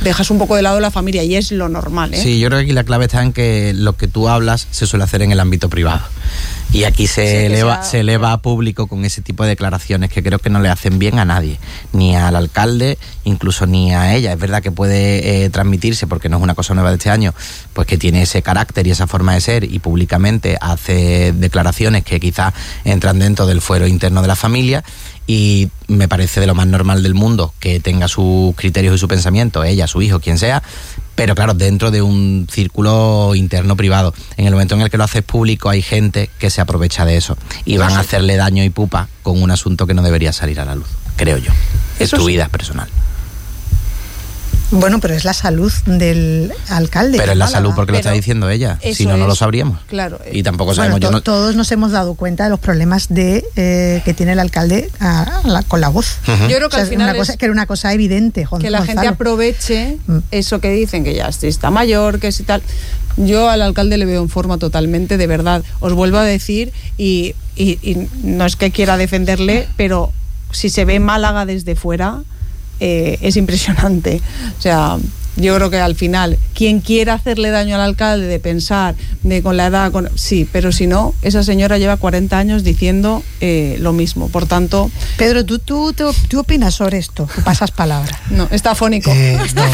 dejas un poco de lado la familia y es lo normal, ¿eh? Sí, yo creo que aquí la clave está en que lo que tú hablas se suele hacer en el ámbito privado. Y aquí se eleva a público con ese tipo de declaraciones que creo que no le hacen bien a nadie, ni al alcalde, incluso ni a ella. Es verdad que puede transmitirse, porque no es una cosa nueva de este año, pues que tiene ese carácter y esa forma de ser y públicamente hace declaraciones que quizás entran dentro del fuero interno de la familia, y me parece de lo más normal del mundo que tenga sus criterios y su pensamiento, ella, su hijo, quien sea, pero claro, dentro de un círculo interno privado. En el momento en el que lo haces público hay gente que se aprovecha de eso y van a hacerle daño y pupa con un asunto que no debería salir a la luz, creo yo. Es tu vida personal. Bueno, pero es la salud del alcalde. Pero es la salud porque lo está diciendo ella. Si no, no lo sabríamos. Claro. Y tampoco sabemos. Todos nos hemos dado cuenta de los problemas que tiene el alcalde con la voz. Yo creo que al final era una cosa evidente, que la gente aproveche eso que dicen, que ya está mayor, que si tal. Yo al alcalde le veo en forma totalmente, de verdad. Os vuelvo a decir, y no es que quiera defenderle, pero si se ve Málaga desde fuera, es impresionante. O sea, yo creo que al final, quien quiera hacerle daño al alcalde, de pensar con la edad, sí, pero si no, esa señora lleva 40 años diciendo lo mismo. Por tanto... Pedro, ¿tú opinas sobre esto? ¿Tú pasas palabra? No, está afónico. No.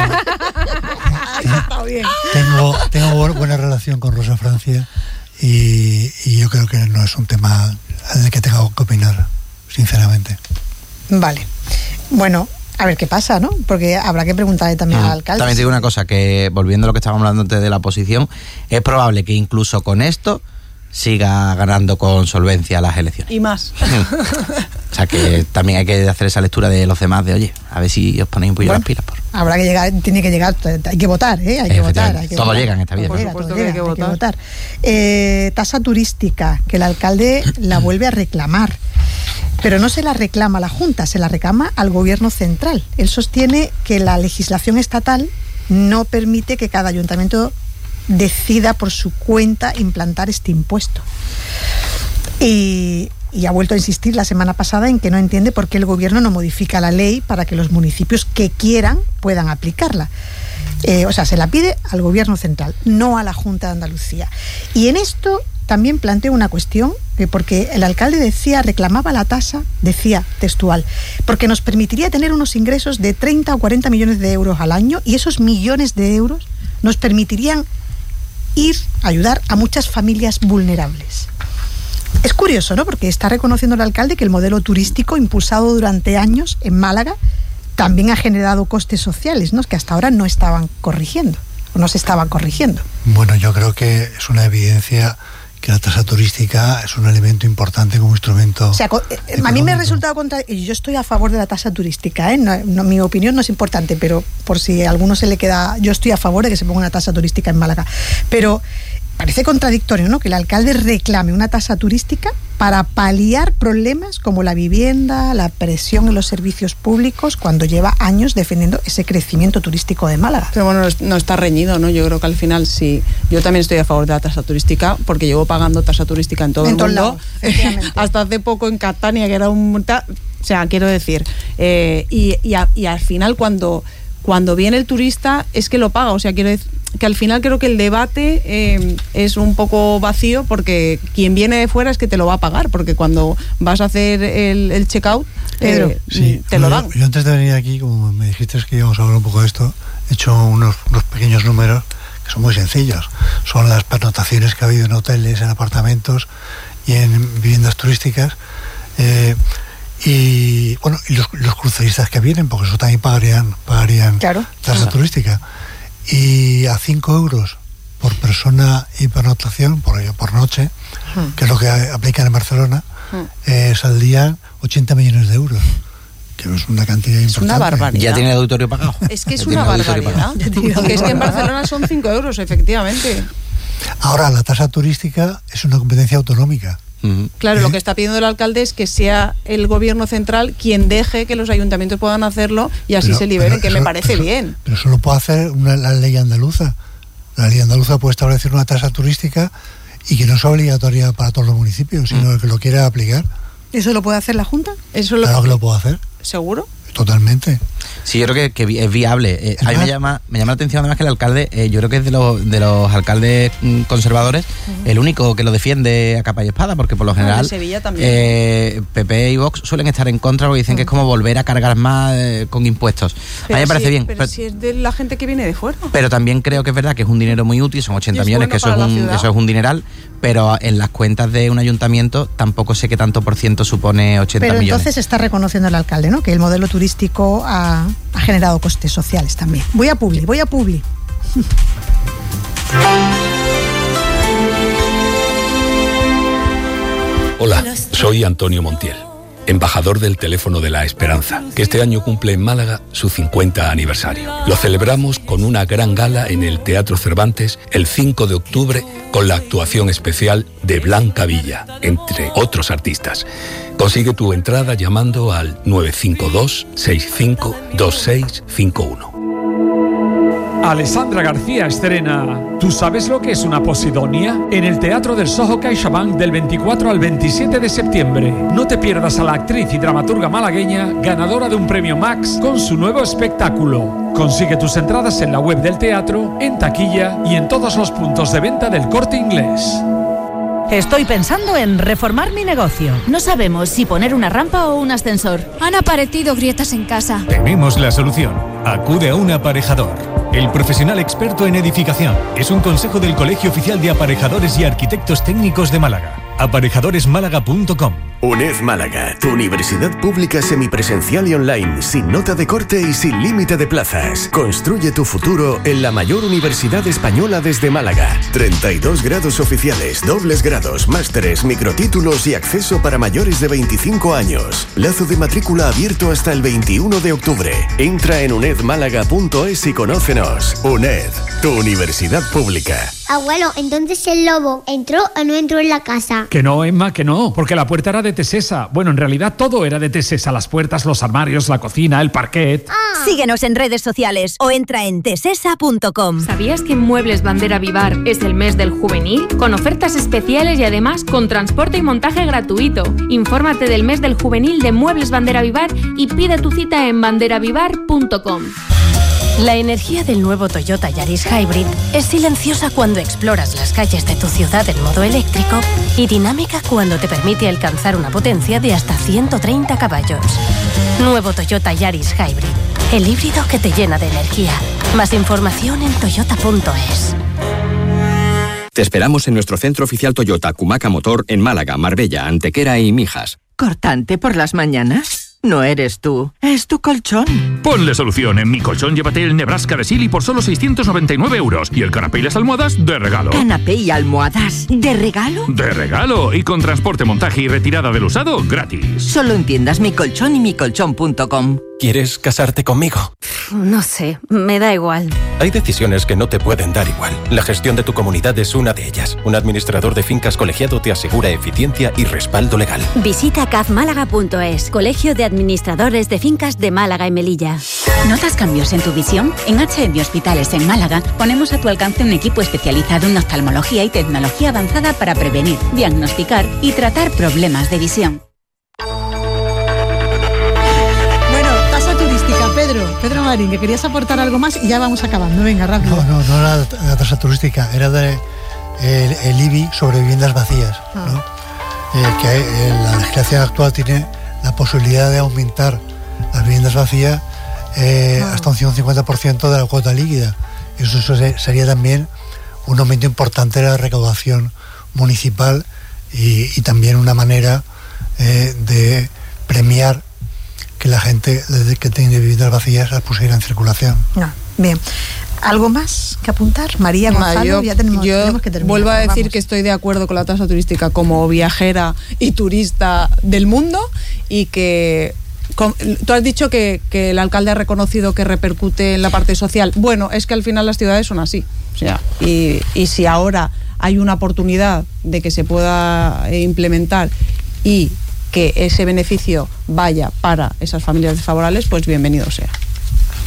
Tengo buena relación con Rosa Francia y yo creo que no es un tema en el que tenga que opinar, sinceramente. Vale. Bueno, a ver qué pasa, ¿no? Porque habrá que preguntarle también al alcalde. También te digo una cosa, que volviendo a lo que estábamos hablando antes de la oposición, es probable que incluso con esto siga ganando con solvencia las elecciones. Y más. O sea que también hay que hacer esa lectura de los demás, de oye, a ver si os ponéis un poquillo las pilas. Habrá que llegar, tiene que llegar, hay que votar, ¿eh? Hay que votar. Todo llega en esta vida. Por supuesto que hay que votar. Tasa turística, que el alcalde la vuelve a reclamar. Pero no se la reclama a la Junta, se la reclama al Gobierno central. Él sostiene que la legislación estatal no permite que cada ayuntamiento decida por su cuenta implantar este impuesto. Y ha vuelto a insistir la semana pasada en que no entiende por qué el Gobierno no modifica la ley para que los municipios que quieran puedan aplicarla. O sea, se la pide al Gobierno central, no a la Junta de Andalucía. Y en esto también planteo una cuestión, porque el alcalde reclamaba la tasa, decía textual, porque nos permitiría tener unos ingresos de 30 o 40 millones de euros al año, y esos millones de euros nos permitirían ayudar a muchas familias vulnerables. Es curioso, ¿no? Porque está reconociendo el alcalde que el modelo turístico impulsado durante años en Málaga también ha generado costes sociales, ¿no? Que hasta ahora no estaban corrigiendo, o no se estaban corrigiendo. Bueno, yo creo que es una evidencia que la tasa turística es un elemento importante como instrumento. O sea, a mí me ha resultado y yo estoy a favor de la tasa turística, ¿eh? No, mi opinión no es importante, pero por si a alguno se le queda, yo estoy a favor de que se ponga una tasa turística en Málaga. Pero parece contradictorio, ¿no?, que el alcalde reclame una tasa turística para paliar problemas como la vivienda, la presión en los servicios públicos, cuando lleva años defendiendo ese crecimiento turístico de Málaga. Pero bueno, no está reñido, ¿no? Yo creo que al final sí. Yo también estoy a favor de la tasa turística, porque llevo pagando tasa turística en todo el mundo. Hasta hace poco en Catania, que era o sea, quiero decir, y al final cuando viene el turista es que lo paga. O sea, quiero decir que al final creo que el debate es un poco vacío, porque quien viene de fuera es que te lo va a pagar, porque cuando vas a hacer el checkout te lo dan. Yo antes de venir aquí, como me dijiste que íbamos a hablar un poco de esto, he hecho unos pequeños números que son muy sencillos. Son las pernotaciones que ha habido en hoteles, en apartamentos y en viviendas turísticas, y bueno, y los cruceristas que vienen, porque eso también pagarían tasa turística. Y a 5 euros por persona y pernotación, por noche, que es lo que aplican en Barcelona, saldrían 80 millones de euros, que es una cantidad importante. Es una barbaridad. Ya tiene el auditorio pagado. Es que es una barbaridad. Porque es que en Barcelona son 5 euros, efectivamente. Ahora, la tasa turística es una competencia autonómica. Claro, lo que está pidiendo el alcalde es que sea el Gobierno central quien deje que los ayuntamientos puedan hacerlo y así se liberen, que me parece bien. Pero eso lo puede hacer la ley andaluza. La ley andaluza puede establecer una tasa turística y que no es obligatoria para todos los municipios, sino que lo quiera aplicar. ¿Eso lo puede hacer la Junta? Claro que lo puede hacer. ¿Seguro? Totalmente. Sí, yo creo que es viable. A mí me llama la atención además que el alcalde, yo creo que es de los alcaldes conservadores, el único que lo defiende a capa y espada, porque por lo general Sevilla también. PP y Vox suelen estar en contra porque dicen que es como volver a cargar más con impuestos. A mí me parece bien. Pero si es de la gente que viene de fuera. Pero también creo que es verdad que es un dinero muy útil, son 80 millones, que eso es un dineral, pero en las cuentas de un ayuntamiento tampoco sé qué tanto por ciento supone 80 millones. Pero entonces está reconociendo el alcalde, ¿no?, que el modelo turístico ha generado costes sociales también. Voy a Publi. Hola, soy Antonio Montiel, embajador del Teléfono de la Esperanza, que este año cumple en Málaga su 50 aniversario. Lo celebramos con una gran gala en el Teatro Cervantes el 5 de octubre con la actuación especial de Blanca Villa, entre otros artistas. Consigue tu entrada llamando al 952 65 2651. Alessandra García estrena ¿Tú sabes lo que es una posidonia? En el Teatro del Soho CaixaBank del 24 al 27 de septiembre. No te pierdas a la actriz y dramaturga malagueña ganadora de un premio Max con su nuevo espectáculo. Consigue tus entradas en la web del teatro, en taquilla y en todos los puntos de venta del Corte Inglés. Estoy pensando en reformar mi negocio. No sabemos si poner una rampa o un ascensor. Han aparecido grietas en casa. Tenemos la solución. Acude a un aparejador. El profesional experto en edificación. Es un consejo del Colegio Oficial de Aparejadores y Arquitectos Técnicos de Málaga. Aparejadoresmálaga.com. UNED Málaga, tu universidad pública semipresencial y online, sin nota de corte y sin límite de plazas. Construye tu futuro en la mayor universidad española desde Málaga. 32 grados oficiales, dobles grados, másteres, microtítulos y acceso para mayores de 25 años. Plazo de matrícula abierto hasta el 21 de octubre. Entra en unedmálaga.es y conócenos. UNED, tu universidad pública. Abuelo, entonces el lobo ¿entró o no entró en la casa? Que no, Emma, que no, porque la puerta era de Tesesa. Bueno, en realidad todo era de Tesesa, las puertas, los armarios, la cocina, el parquet. Síguenos en redes sociales o entra en tesesa.com. ¿Sabías que en Muebles Bandera Vivar es el mes del juvenil? Con ofertas especiales y además con transporte y montaje gratuito. Infórmate del mes del juvenil de Muebles Bandera Vivar y pide tu cita en banderavivar.com. La energía del nuevo Toyota Yaris Hybrid es silenciosa cuando exploras las calles de tu ciudad en modo eléctrico y dinámica cuando te permite alcanzar una potencia de hasta 130 caballos. Nuevo Toyota Yaris Hybrid, el híbrido que te llena de energía. Más información en toyota.es. Te esperamos en nuestro centro oficial Toyota Cumaca Motor en Málaga, Marbella, Antequera y Mijas. ¿Cortante por las mañanas? No eres tú, es tu colchón. Ponle solución. En Mi Colchón llévate el Nebraska de Silly por solo 699 € y el canapé y las almohadas de regalo. ¿Canapé y almohadas de regalo? De regalo y con transporte, montaje y retirada del usado gratis. Solo en tiendas Mi Colchón y micolchón.com. ¿Quieres casarte conmigo? No sé, me da igual. Hay decisiones que no te pueden dar igual. La gestión de tu comunidad es una de ellas. Un administrador de fincas colegiado te asegura eficiencia y respaldo legal. Visita cafmálaga.es, Colegio de Administradores de Fincas de Málaga y Melilla. ¿Notas cambios en tu visión? En HM Hospitales en Málaga ponemos a tu alcance un equipo especializado en oftalmología y tecnología avanzada para prevenir, diagnosticar y tratar problemas de visión. Pedro Marín, que querías aportar algo más y ya vamos acabando. Venga, rápido. No era la tasa turística, era el IBI sobre viviendas vacías, ¿no? Que la legislación actual tiene la posibilidad de aumentar las viviendas vacías hasta un 50% de la cuota líquida. Eso sería también un aumento importante de la recaudación municipal y también una manera de premiar que la gente, desde que tiene viviendas vacías, las pusiera en circulación. Bien. ¿Algo más que apuntar? María, Gonzalo, ya tenemos que terminar. Vuelvo a decir que estoy de acuerdo con la tasa turística como viajera y turista del mundo y que... Tú has dicho que el alcalde ha reconocido que repercute en la parte social. Bueno, es que al final las ciudades son así. O sea, y si ahora hay una oportunidad de que se pueda implementar y que ese beneficio vaya para esas familias desfavorables, pues bienvenido sea.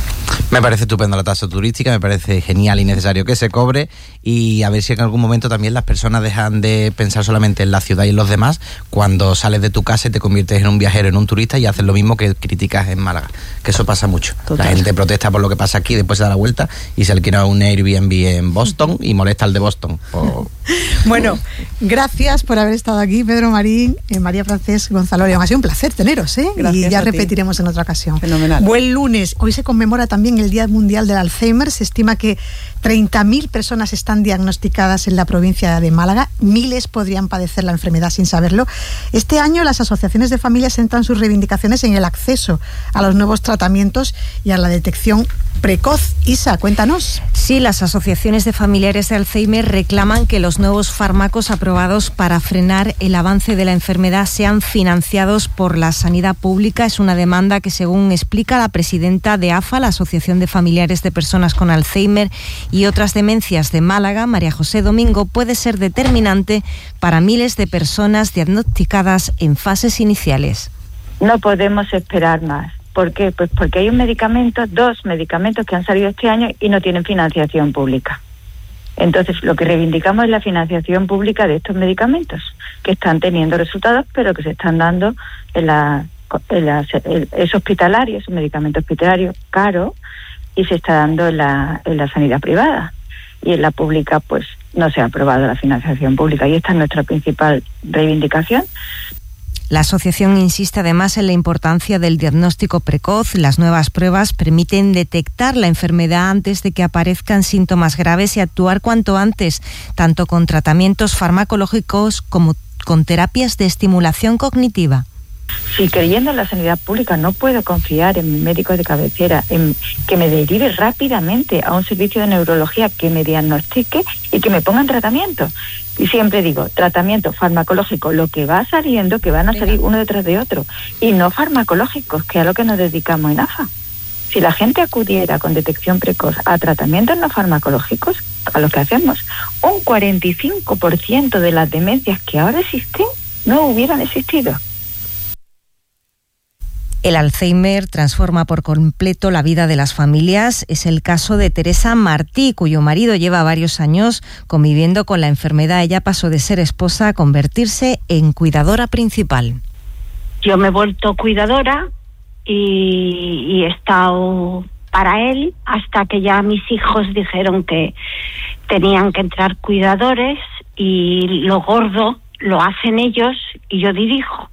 Me parece estupendo la tasa turística, me parece genial y necesario que se cobre, y a ver si en algún momento también las personas dejan de pensar solamente en la ciudad y en los demás cuando sales de tu casa y te conviertes en un viajero, en un turista, y haces lo mismo que criticas en Málaga, que eso pasa mucho. Total. La gente protesta por lo que pasa aquí, después se da la vuelta y se alquila un Airbnb en Boston y molesta al de Boston. Bueno, gracias por haber estado aquí, Pedro Marín, María Francés, Gonzalo León. Ha sido un placer teneros, ¿eh? Gracias, y ya repetiremos en otra ocasión. Fenomenal. Buen lunes. Hoy se conmemora también el Día Mundial del Alzheimer. Se estima que 30.000 personas están diagnosticadas en la provincia de Málaga. Miles podrían padecer la enfermedad sin saberlo. Este año las asociaciones de familias centran sus reivindicaciones en el acceso a los nuevos tratamientos y a la detección precoz. Isa, cuéntanos. Sí, las asociaciones de familiares de Alzheimer reclaman que los nuevos fármacos aprobados para frenar el avance de la enfermedad sean financiados por la sanidad pública. Es una demanda que, según explica la presidenta de AFA, la Asociación de Familiares de Personas con Alzheimer y otras demencias de Málaga, María José Domingo, puede ser determinante para miles de personas diagnosticadas en fases iniciales. No podemos esperar más. ¿Por qué? Pues porque hay dos medicamentos que han salido este año y no tienen financiación pública. Entonces, lo que reivindicamos es la financiación pública de estos medicamentos, que están teniendo resultados, pero que se están dando es hospitalario, es un medicamento hospitalario caro, y se está dando en la sanidad privada. Y en la pública, pues, no se ha aprobado la financiación pública, y esta es nuestra principal reivindicación. La asociación insiste además en la importancia del diagnóstico precoz. Las nuevas pruebas permiten detectar la enfermedad antes de que aparezcan síntomas graves y actuar cuanto antes, tanto con tratamientos farmacológicos como con terapias de estimulación cognitiva. Si creyendo en la sanidad pública no puedo confiar en mi médico de cabecera, en que me derive rápidamente a un servicio de neurología que me diagnostique y que me ponga en tratamiento. Y siempre digo, tratamiento farmacológico, lo que va saliendo, que van a salir uno detrás de otro, y no farmacológicos, que es a lo que nos dedicamos en AFA. Si la gente acudiera con detección precoz a tratamientos no farmacológicos, a lo que hacemos, un 45% de las demencias que ahora existen no hubieran existido. El Alzheimer transforma por completo la vida de las familias. Es el caso de Teresa Martí, cuyo marido lleva varios años conviviendo con la enfermedad. Ella pasó de ser esposa a convertirse en cuidadora principal. Yo me he vuelto cuidadora y he estado para él hasta que ya mis hijos dijeron que tenían que entrar cuidadores, y lo gordo lo hacen ellos y yo dirijo.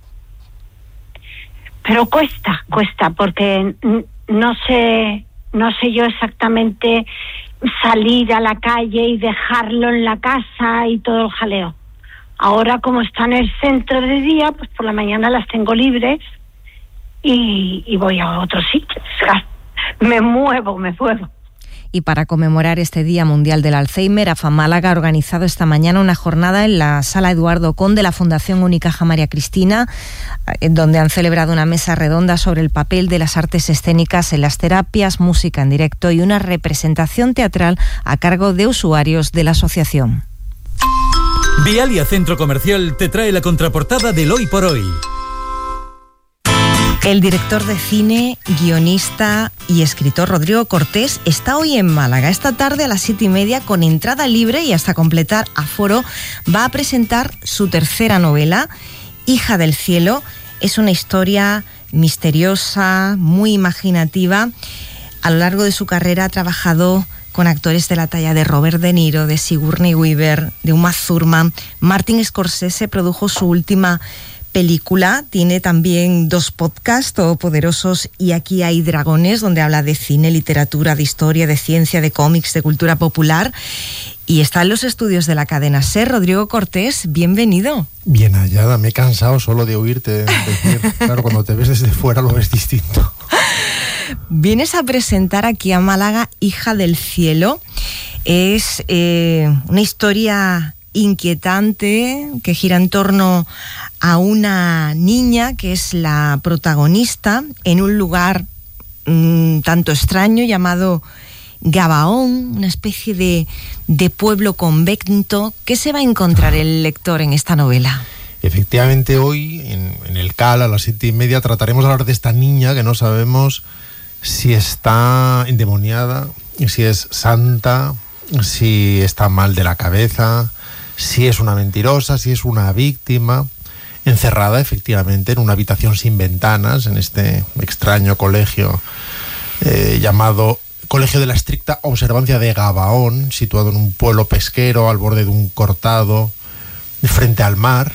Pero cuesta, porque no sé yo exactamente salir a la calle y dejarlo en la casa y todo el jaleo. Ahora, como está en el centro de día, pues por la mañana las tengo libres y voy a otros sitios. Me muevo. Y para conmemorar este Día Mundial del Alzheimer, AFA Málaga ha organizado esta mañana una jornada en la Sala Eduardo Conde de la Fundación Unicaja María Cristina, donde han celebrado una mesa redonda sobre el papel de las artes escénicas en las terapias, música en directo y una representación teatral a cargo de usuarios de la asociación. Vialia Centro Comercial te trae la contraportada del Hoy por Hoy. El director de cine, guionista y escritor Rodrigo Cortés está hoy en Málaga. Esta tarde a las 7:30, con entrada libre y hasta completar aforo, va a presentar su tercera novela, Hija del Cielo. Es una historia misteriosa, muy imaginativa. A lo largo de su carrera ha trabajado con actores de la talla de Robert De Niro, de Sigourney Weaver, de Uma Thurman. Martin Scorsese produjo su última película. Tiene también 2 podcasts todopoderosos, Y aquí hay dragones, donde habla de cine, literatura, de historia, de ciencia, de cómics, de cultura popular. Y está en los estudios de la cadena SER. Rodrigo Cortés, bienvenido. Bien hallada, me he cansado solo de oírte decir. Claro, cuando te ves desde fuera lo ves distinto. Vienes a presentar aquí a Málaga Hija del Cielo. Es una historia inquietante que gira en torno a una niña que es la protagonista en un lugar tanto extraño llamado Gabaón, una especie de pueblo convento. ¿Qué se va a encontrar el lector en esta novela? Efectivamente, hoy en el CAL a las 7:30 trataremos de hablar de esta niña que no sabemos si está endemoniada, si es santa, si está mal de la cabeza, si es una mentirosa, si es una víctima, encerrada efectivamente en una habitación sin ventanas, en este extraño colegio llamado Colegio de la Estricta Observancia de Gabaón, situado en un pueblo pesquero al borde de un cortado frente al mar.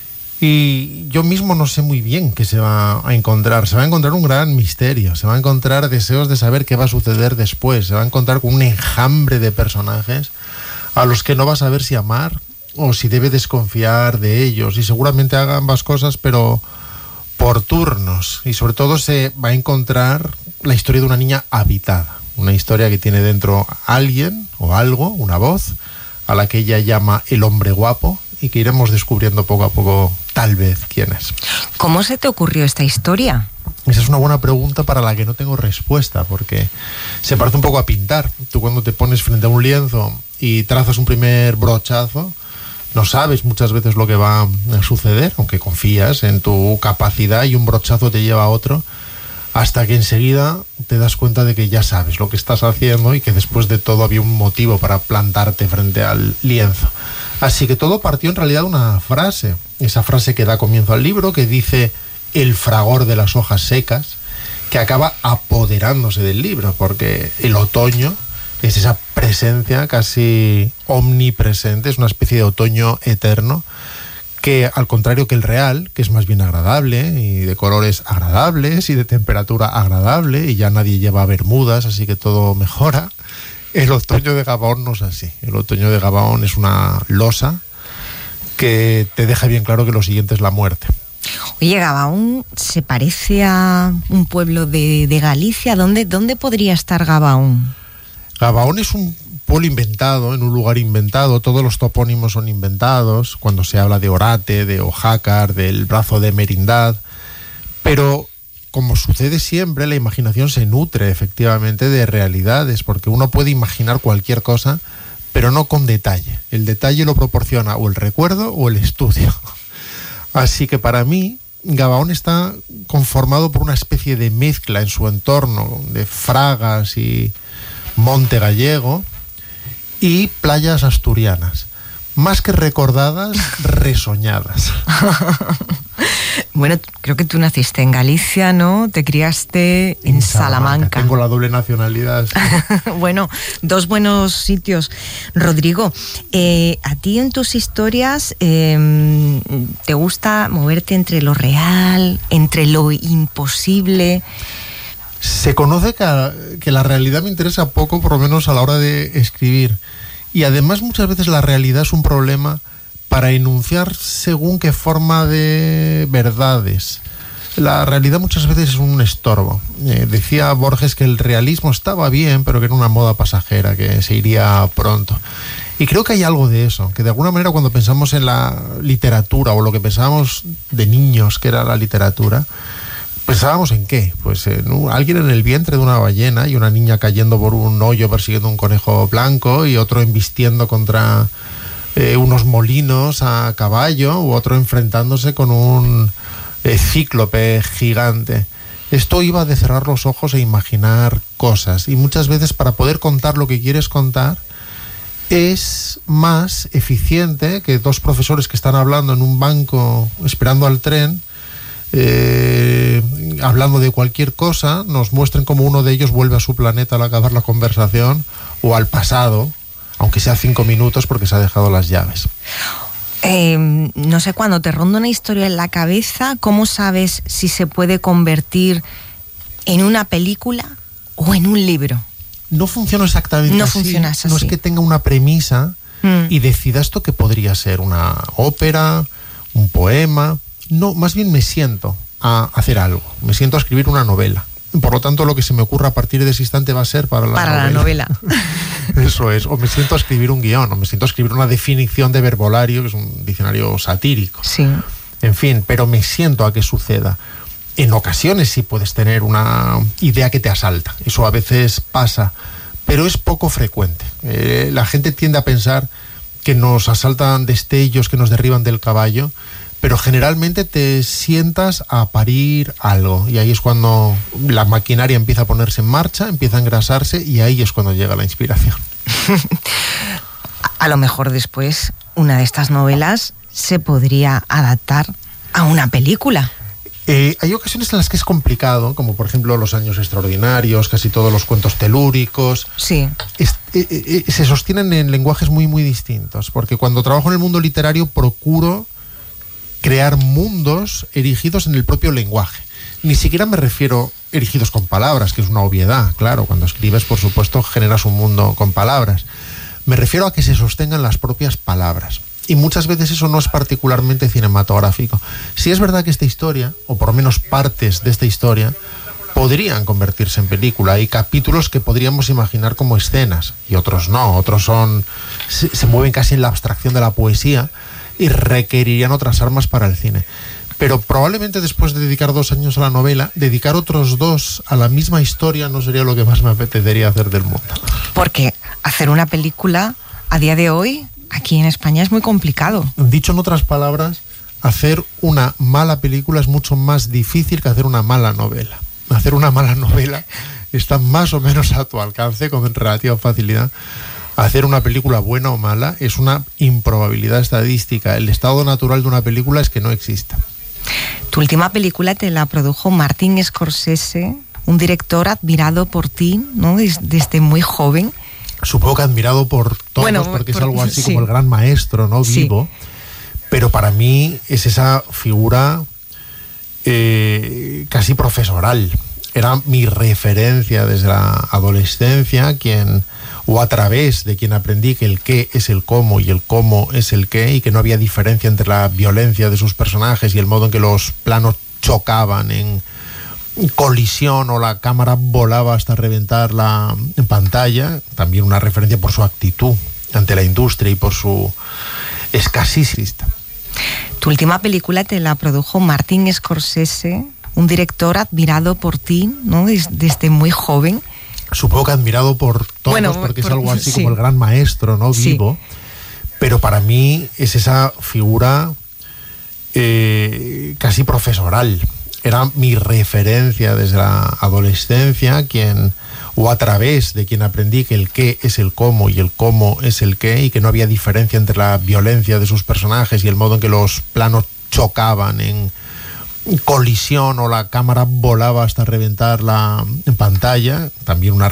Y yo mismo no sé muy bien qué se va a encontrar. Se va a encontrar un gran misterio, se va a encontrar deseos de saber qué va a suceder después, se va a encontrar con un enjambre de personajes a los que no va a saber si amar o si debe desconfiar de ellos, y seguramente haga ambas cosas, pero por turnos. Y sobre todo se va a encontrar la historia de una niña habitada, una historia que tiene dentro alguien o algo, una voz, a la que ella llama el hombre guapo, y que iremos descubriendo poco a poco, tal vez, quién es. ¿Cómo se te ocurrió esta historia? Esa es una buena pregunta para la que no tengo respuesta, porque se parece un poco a pintar. Tú cuando te pones frente a un lienzo y trazas un primer brochazo, no sabes muchas veces lo que va a suceder, aunque confías en tu capacidad, y un brochazo te lleva a otro, hasta que enseguida te das cuenta de que ya sabes lo que estás haciendo y que después de todo había un motivo para plantarte frente al lienzo. Así que todo partió en realidad de una frase, esa frase que da comienzo al libro, que dice el fragor de las hojas secas, que acaba apoderándose del libro, porque el otoño es esa presencia casi omnipresente, es una especie de otoño eterno, que al contrario que el real, que es más bien agradable, y de colores agradables, y de temperatura agradable, y ya nadie lleva bermudas, así que todo mejora, el otoño de Gabaón no es así. El otoño de Gabaón es una losa que te deja bien claro que lo siguiente es la muerte. Oye, Gabaón se parece a un pueblo de Galicia. ¿Dónde podría estar Gabaón? Gabaón es un pueblo inventado, en un lugar inventado. Todos los topónimos son inventados, cuando se habla de Orate, de Ojácar, del brazo de Merindad. Pero, como sucede siempre, la imaginación se nutre efectivamente de realidades, porque uno puede imaginar cualquier cosa, pero no con detalle. El detalle lo proporciona o el recuerdo o el estudio. Así que para mí, Gabaón está conformado por una especie de mezcla en su entorno de Fragas y monte gallego y playas asturianas, más que recordadas, resoñadas. Bueno, creo que tú naciste en Galicia, ¿no? Te criaste en Salamanca. Tengo la doble nacionalidad. Sí. Bueno, dos buenos sitios. Rodrigo, a ti en tus historias te gusta moverte entre lo real, entre lo imposible. Se conoce que la realidad me interesa poco, por lo menos a la hora de escribir. Y además muchas veces la realidad es un problema para enunciar según qué forma de verdades. La realidad muchas veces es un estorbo. Decía Borges que el realismo estaba bien, pero que era una moda pasajera, que se iría pronto. Y creo que hay algo de eso, que de alguna manera cuando pensamos en la literatura, o lo que pensábamos de niños que era la literatura, ¿pensábamos en qué? Pues en alguien en el vientre de una ballena, y una niña cayendo por un hoyo persiguiendo un conejo blanco, y otro embistiendo contra unos molinos a caballo, u otro enfrentándose con un cíclope gigante. Esto iba de cerrar los ojos e imaginar cosas, y muchas veces para poder contar lo que quieres contar es más eficiente que dos profesores que están hablando en un banco esperando al tren, hablando de cualquier cosa, nos muestren cómo uno de ellos vuelve a su planeta al acabar la conversación, o al pasado, aunque sea 5 minutos porque se ha dejado las llaves. No sé, cuando te ronda una historia en la cabeza, ¿cómo sabes si se puede convertir en una película o en un libro? No funciona exactamente así. Funciona así. No es que tenga una premisa y decida esto que podría ser una ópera, un poema. No, más bien me siento a hacer algo. Me siento a escribir una novela. Por lo tanto, lo que se me ocurra a partir de ese instante va a ser para la novela. Eso es. O me siento a escribir un guión, o me siento a escribir una definición de verbolario, que es un diccionario satírico. Sí. En fin, pero me siento a que suceda. En ocasiones sí puedes tener una idea que te asalta. Eso a veces pasa, pero es poco frecuente. La gente tiende a pensar que nos asaltan destellos que nos derriban del caballo, pero generalmente te sientas a parir algo y ahí es cuando la maquinaria empieza a ponerse en marcha, empieza a engrasarse y ahí es cuando llega la inspiración. A lo mejor después una de estas novelas se podría adaptar a una película. Hay ocasiones en las que es complicado, como por ejemplo Los años extraordinarios, casi todos los cuentos telúricos. Sí. Se sostienen en lenguajes muy, muy distintos, porque cuando trabajo en el mundo literario procuro crear mundos erigidos en el propio lenguaje. Ni siquiera me refiero erigidos con palabras, que es una obviedad, claro, cuando escribes, por supuesto, generas un mundo con palabras. Me refiero a que se sostengan las propias palabras. Y muchas veces eso no es particularmente cinematográfico. Sí es verdad que esta historia, o por lo menos partes de esta historia, podrían convertirse en película. Hay capítulos que podríamos imaginar como escenas, y otros no. Otros se mueven casi en la abstracción de la poesía y requerirían otras armas para el cine. Pero probablemente después de dedicar 2 años a la novela, dedicar otros 2 a la misma historia no sería lo que más me apetecería hacer del mundo. Porque hacer una película a día de hoy, aquí en España, es muy complicado. Dicho en otras palabras, hacer una mala película es mucho más difícil que hacer una mala novela. Hacer una mala novela está más o menos a tu alcance con relativa facilidad. Hacer una película buena o mala es una improbabilidad estadística. El estado natural de una película es que no exista. Tu última película te la produjo Martin Scorsese, un director admirado por ti, ¿no? Desde muy joven. Supongo que admirado por todos, porque es algo así, sí, como el gran maestro, ¿no? Sí. Vivo. Pero para mí es esa figura casi profesoral. Era mi referencia desde la adolescencia, o a través de quien aprendí que el qué es el cómo y el cómo es el qué, y que no había diferencia entre la violencia de sus personajes y el modo en que los planos chocaban en colisión o la cámara volaba hasta reventar la pantalla. También una referencia por su actitud ante la industria y por su escasista. Tu última película te la produjo Martin Scorsese, un director admirado por ti, ¿no? Desde muy joven. Supongo que admirado por todos, porque es algo así, sí, como el gran maestro, ¿no? Vivo. Sí. Pero para mí es esa figura casi profesoral. Era mi referencia desde la adolescencia, o a través de quien aprendí que el qué es el cómo y el cómo es el qué, y que no había diferencia entre la violencia de sus personajes y el modo en que los planos chocaban en colisión o la cámara volaba hasta reventar la pantalla. También una